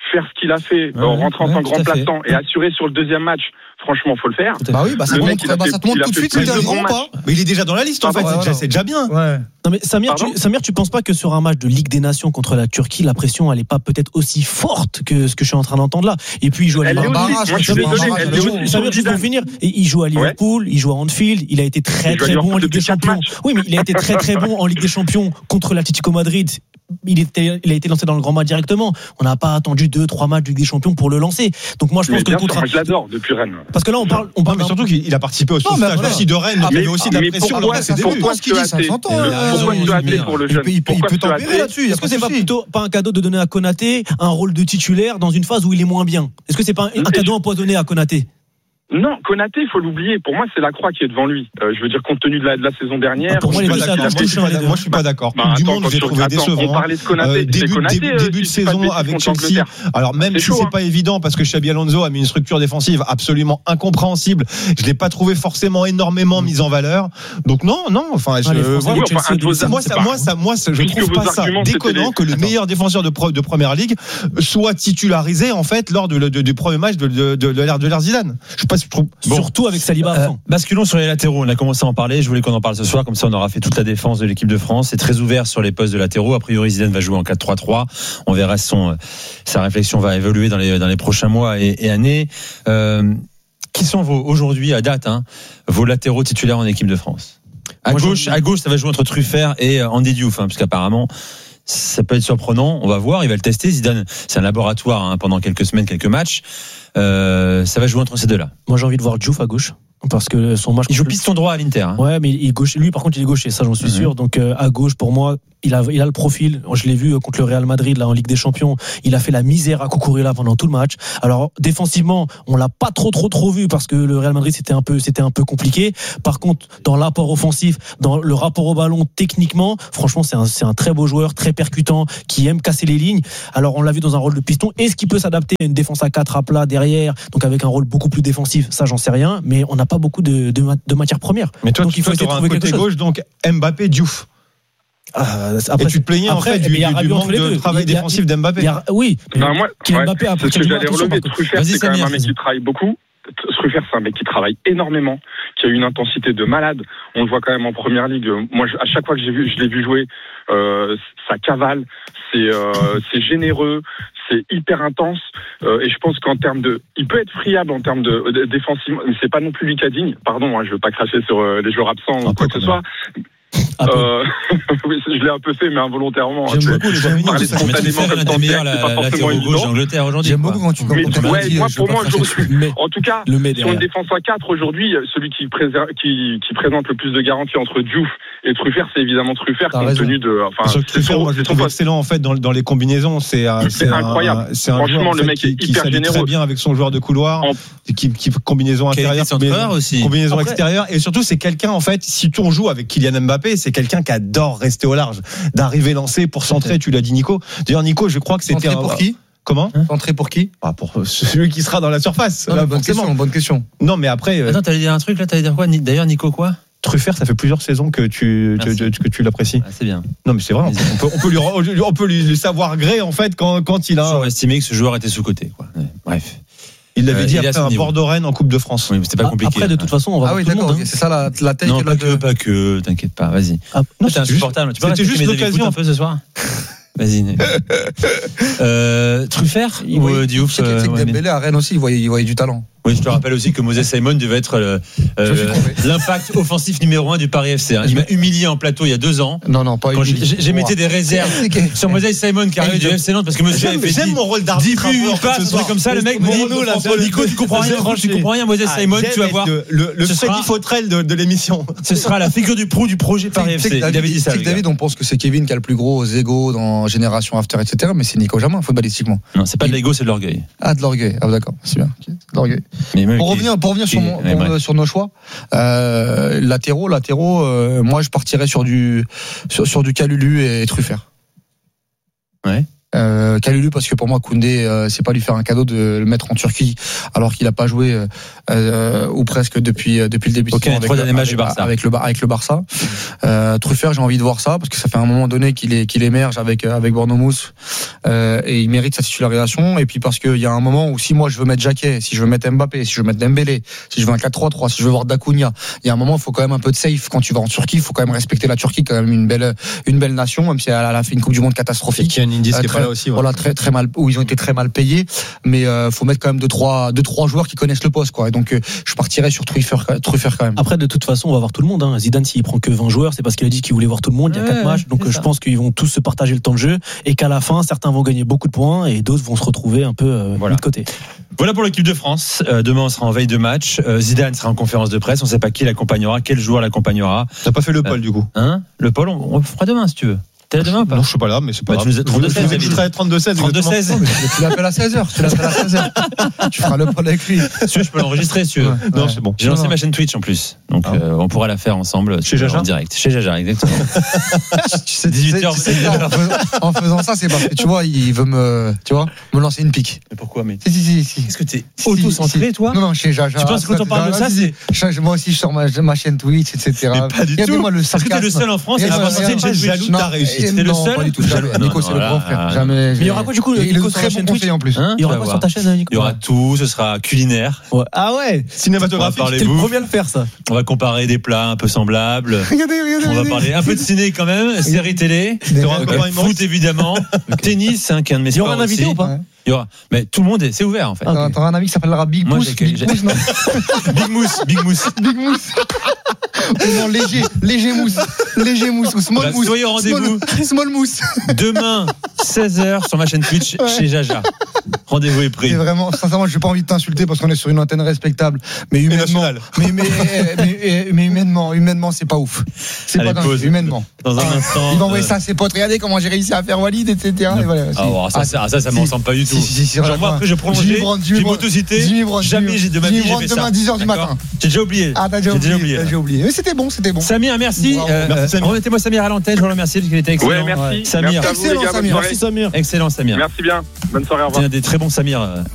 faire ce qu'il a fait, rentrer en tant que remplaçant et assurer sur le deuxième match, franchement, faut le faire. Bah oui, ça te montre tout de suite s'il est grand ou pas. Mais il est déjà dans la liste, en fait, c'est déjà bien. Non mais Samir, tu penses pas que sur un match de Ligue des Nations contre la Turquie, la pression elle est pas peut-être aussi forte que ce que je suis en train d'entendre là. Et puis il joue à Liverpool. Samir, juste pour finir, il joue à Liverpool, il joue à Anfield, il a été très bon en Ligue des Champions. Oui, mais il a été très bon en Ligue des Champions contre l'Atlético Madrid. Il a été lancé dans le grand match directement. On n'a pas attendu 2-3 matchs de Ligue des Champions pour le lancer. Donc moi je pense que le contrat. Moi je l'adore depuis Rennes. Parce que là on parle mais surtout qu'il a participé au sauvetage aussi de Rennes, donc il y avait aussi de la pression lors de ses débuts. Pourquoi ce qu'il dit, ça s'entend. Pourquoi tu as hâté pour le jeune? Il peut tempérer là-dessus. Est-ce que c'est pas plutôt pas un cadeau de donner à Konaté un rôle de titulaire dans une phase où il est moins bien? Est-ce que c'est pas un cadeau empoisonné à Konaté? Non, Konaté, il faut l'oublier. Pour moi, c'est la Croix qui est devant lui. Je veux dire, compte tenu de la saison dernière. Pour moi, je suis pas d'accord. Du monde, j'ai trouvé décevant. On parlait de Konaté. Début de saison avec Chelsea. Alors même si c'est pas évident, parce que Xabi Alonso a mis une structure défensive absolument incompréhensible. Je l'ai pas trouvé forcément énormément mise en valeur. Donc non. Enfin, je trouve pas ça déconnant que le meilleur défenseur de Première Ligue soit titularisé en fait lors du premier match de l'ère Zidane. Je sais pas si je trouve. Surtout avec Saliba. Basculons sur les latéraux. On a commencé à en parler. Je voulais qu'on en parle ce soir. Comme ça, on aura fait toute la défense de l'équipe de France. C'est très ouvert sur les postes de latéraux. A priori, Zidane va jouer en 4-3-3. On verra sa réflexion va évoluer dans les prochains mois et années. Qui sont aujourd'hui, à date, vos latéraux titulaires en équipe de France? À gauche, ça va jouer entre Truffert et Andy Diouf, parce qu'apparemment, ça peut être surprenant. On va voir. Il va le tester. Zidane, c'est un laboratoire pendant quelques semaines, quelques matchs. Ça va jouer entre ces deux-là. Moi, j'ai envie de voir Diouf à gauche. Parce que son match. Il joue piston droit à l'Inter. Ouais, mais lui, par contre, il est gaucher, ça, j'en suis sûr. Donc, à gauche, pour moi, il a le profil. Je l'ai vu contre le Real Madrid, là, en Ligue des Champions. Il a fait la misère à Cucurella pendant tout le match. Alors, défensivement, on l'a pas trop vu parce que le Real Madrid, c'était un peu compliqué. Par contre, dans l'apport offensif, dans le rapport au ballon, techniquement, franchement, c'est un très beau joueur, très percutant, qui aime casser les lignes. Alors, on l'a vu dans un rôle de piston. Est-ce qu'il peut s'adapter à une défense à 4 à plat derrière, donc avec un rôle beaucoup plus défensif? Ça, j'en sais rien. Mais on n'a pas beaucoup de matières premières. Mais toi, il faut trouver quelque chose. Gauche, donc Mbappé, Diouf. Après, et tu te plaignais en fait du manque de travail défensif d'Mbappé. Oui. Mbappé a c'est ce que j'allais relever. Truffert, c'est quand même un mec qui travaille beaucoup. Truffert, c'est un mec qui travaille énormément, qui a une intensité de malade. On le voit quand même en Première Ligue. Moi, à chaque fois que je l'ai vu jouer, ça cavale, c'est généreux, c'est hyper intense. Et je pense qu'en termes il peut être friable en termes de défensif, mais c'est pas non plus lui Digne. Pardon, je veux pas cracher sur les joueurs absents ou quoi que ce soit. Oui, je l'ai un peu fait, mais involontairement. J'aime beaucoup les joueurs parler spontanément comme tant que c'est pas forcément évident. Angleterre aujourd'hui. J'aime beaucoup quand tu commentes. Pour moi aujourd'hui, en tout cas, sur une défense à 4 aujourd'hui, celui qui présente le plus de garanties entre Diouf et Truffert, c'est évidemment Truffert, compte tenu de. Truffert, moi je le trouve excellent en fait dans les combinaisons. C'est incroyable. C'est un joueur le mec est hyper généreux, très bien avec son joueur de couloir, qui combinaison intérieure, combinaison extérieure, et surtout c'est quelqu'un en fait. Si on joue avec Kylian Mbappé, c'est quelqu'un qui adore rester au large, d'arriver lancé pour centrer. Tu l'as dit, Nico. D'ailleurs, Nico, je crois que c'était pour qui? Comment? Centré pour qui? Pour celui qui sera dans la surface. Non, bonne question. Non, mais après. Attends, t'allais dire un truc là. T'allais dire quoi? D'ailleurs, Nico, quoi? Truffert, ça fait plusieurs saisons que tu l'apprécies. C'est bien. Non, mais c'est vrai. On peut lui savoir gré en fait quand il a. Toujours estimé que ce joueur était sous-coté, quoi. Bref. Il l'avait dit après un Bordeaux-Rennes en Coupe de France. Oui, mais c'était pas compliqué. Après, de toute façon, on va voir tout le monde. C'est ça la tête. Non, pas que. T'inquiète pas. Vas-y. Non, c'est insupportable. C'était juste l'occasion un peu ce soir. Vas-y. Truffert ou Diouf? C'est que Dembélé à Rennes aussi, il voyait du talent. Oui, je te rappelle aussi que Moses Simon devait être l'impact offensif numéro 1 du Paris FC. Il m'a humilié en plateau il y a 2 ans. Non, pas humilié. J'émettais des réserves sur Moses Simon qui arrive du FC Nantes parce que monsieur avait fait 10 buts, une passe, un truc comme ça. Le mec me dit Nico, tu comprends rien, Moses Simon, tu vas voir. Le Freddy Fautrel de l'émission. Ce sera la figure du proue du projet Paris FC. Il avait dit ça. David, on pense que c'est Kevin qui a le plus gros égos dans Génération After, etc. Mais c'est Nico Jamin, footballistiquement. Non, c'est pas de l'ego, c'est de l'orgueil. Ah, de l'orgueil. Ah, d'accord, c'est bien. De l'orgueil. Pour revenir sur nos choix, latéraux, moi je partirais sur du Kalulu et Truffert. Ouais. Kalulu, parce que pour moi Koundé, c'est pas lui faire un cadeau de le mettre en Turquie alors qu'il a pas joué ou presque depuis le début de saison avec le Barça. Truffert, j'ai envie de voir ça parce que ça fait un moment donné qu'il émerge avec Bournemouth et il mérite sa titularisation. Et puis parce qu'il y a un moment où si moi je veux mettre Jacquet, si je veux mettre Mbappé, si je veux mettre Dembélé, si je veux un 4-3-3, si je veux voir Dacunia, il y a un moment il faut quand même un peu de safe quand tu vas en Turquie. Il faut quand même respecter la Turquie, quand même une belle nation, même si elle a fait une Coupe du Monde catastrophique. Il y a un indice qui est pas là aussi. Voilà, très mal, où ils ont été très mal payés. Mais faut mettre quand même deux trois joueurs qui connaissent le poste, quoi. Et donc je partirais sur Truffert quand même. Après, de toute façon, on va voir tout le monde. Zidane, s'il prend que 20 joueurs, c'est parce qu'il a dit qu'il voulait voir tout le monde. Il y a 4 matchs, donc je pense qu'ils vont tous se partager le temps de jeu et qu'à la fin, certains vont gagner beaucoup de points et d'autres vont se retrouver un peu mis de côté. Voilà pour l'équipe de France. Demain, on sera en veille de match. Zidane sera en conférence de presse. On ne sait pas qui l'accompagnera, quel joueur l'accompagnera. T'as pas fait le pôle du coup. Le pôle, on le fera demain si tu veux. T'es là demain ou pas? Non, je suis pas là, mais c'est pas grave. Tu nous as 32-16. 32-16. Tu l'appelles à 16h. Tu feras le pôle avec lui. Je peux l'enregistrer si tu veux. Non, c'est bon. J'ai lancé ma chaîne Twitch en plus. Donc on pourra la faire ensemble chez Jaja en direct. Chez Jaja, exactement. 18h. En faisant ça, c'est parce que tu vois, il veut me lancer une pique. Mais pourquoi? Si. Est-ce que t'es auto-centré, toi? Non, chez Jaja. Tu penses que quand on parle de ça, c'est. Moi aussi, je sors ma chaîne Twitch, etc. Mais pas du tout. Est-ce que t'es le seul en France à avoir lancé une chaîne Twitch? T'as réussi. C'était le seul? Pas du tout. Nico, c'est le grand frère. Jamais. Mais il y aura quoi du coup? Il est Nico, très bon conseiller en plus. Il y aura quoi sur ta chaîne, Nico? Il y aura tout. Ce sera culinaire. Ah ouais. Cinématographique. T'es le premier à le faire, ça. On va comparer des plats un peu semblables. Regardez. On va parler un peu de ciné quand même, série télé, foot évidemment, tennis, qui est un de mes sports. Il y aura un invité ou pas? Il y aura. Mais tout le monde c'est ouvert en fait. T'auras un ami qui s'appellera Big Mousse. Big Mousse. Big Mousse. Non, léger mousse ou small mousse. Soyez au rendez-vous. Small mousse. Demain 16h sur ma chaîne Twitch chez Jaja. Rendez-vous est pris. C'est vraiment, sincèrement, j'ai pas envie de t'insulter parce qu'on est sur une antenne respectable, mais humainement, mais humainement, c'est pas ouf. C'est allez, pas dingue, humainement. Dans un instant. Il va envoyer ça à ses potes. Regardez comment j'ai réussi à faire Walid, etc. Et voilà. Ça m'en semble pas du tout. Genre moi après je prolongeais, j'ai m'autocité. Jamais j'ai de ma vie j'ai fait ça. Demain 10h du matin. J'ai déjà oublié. J'ai oublié. Mais c'était bon. Samir, merci. Remettez-moi Samir à l'antenne. Je vous remercie parce qu'il était excellent. Ouais, merci. Samir. Merci à vous, les gars. Merci Samir. Excellent Samir. Merci bien. Bonne soirée, au revoir. Des très bons Samir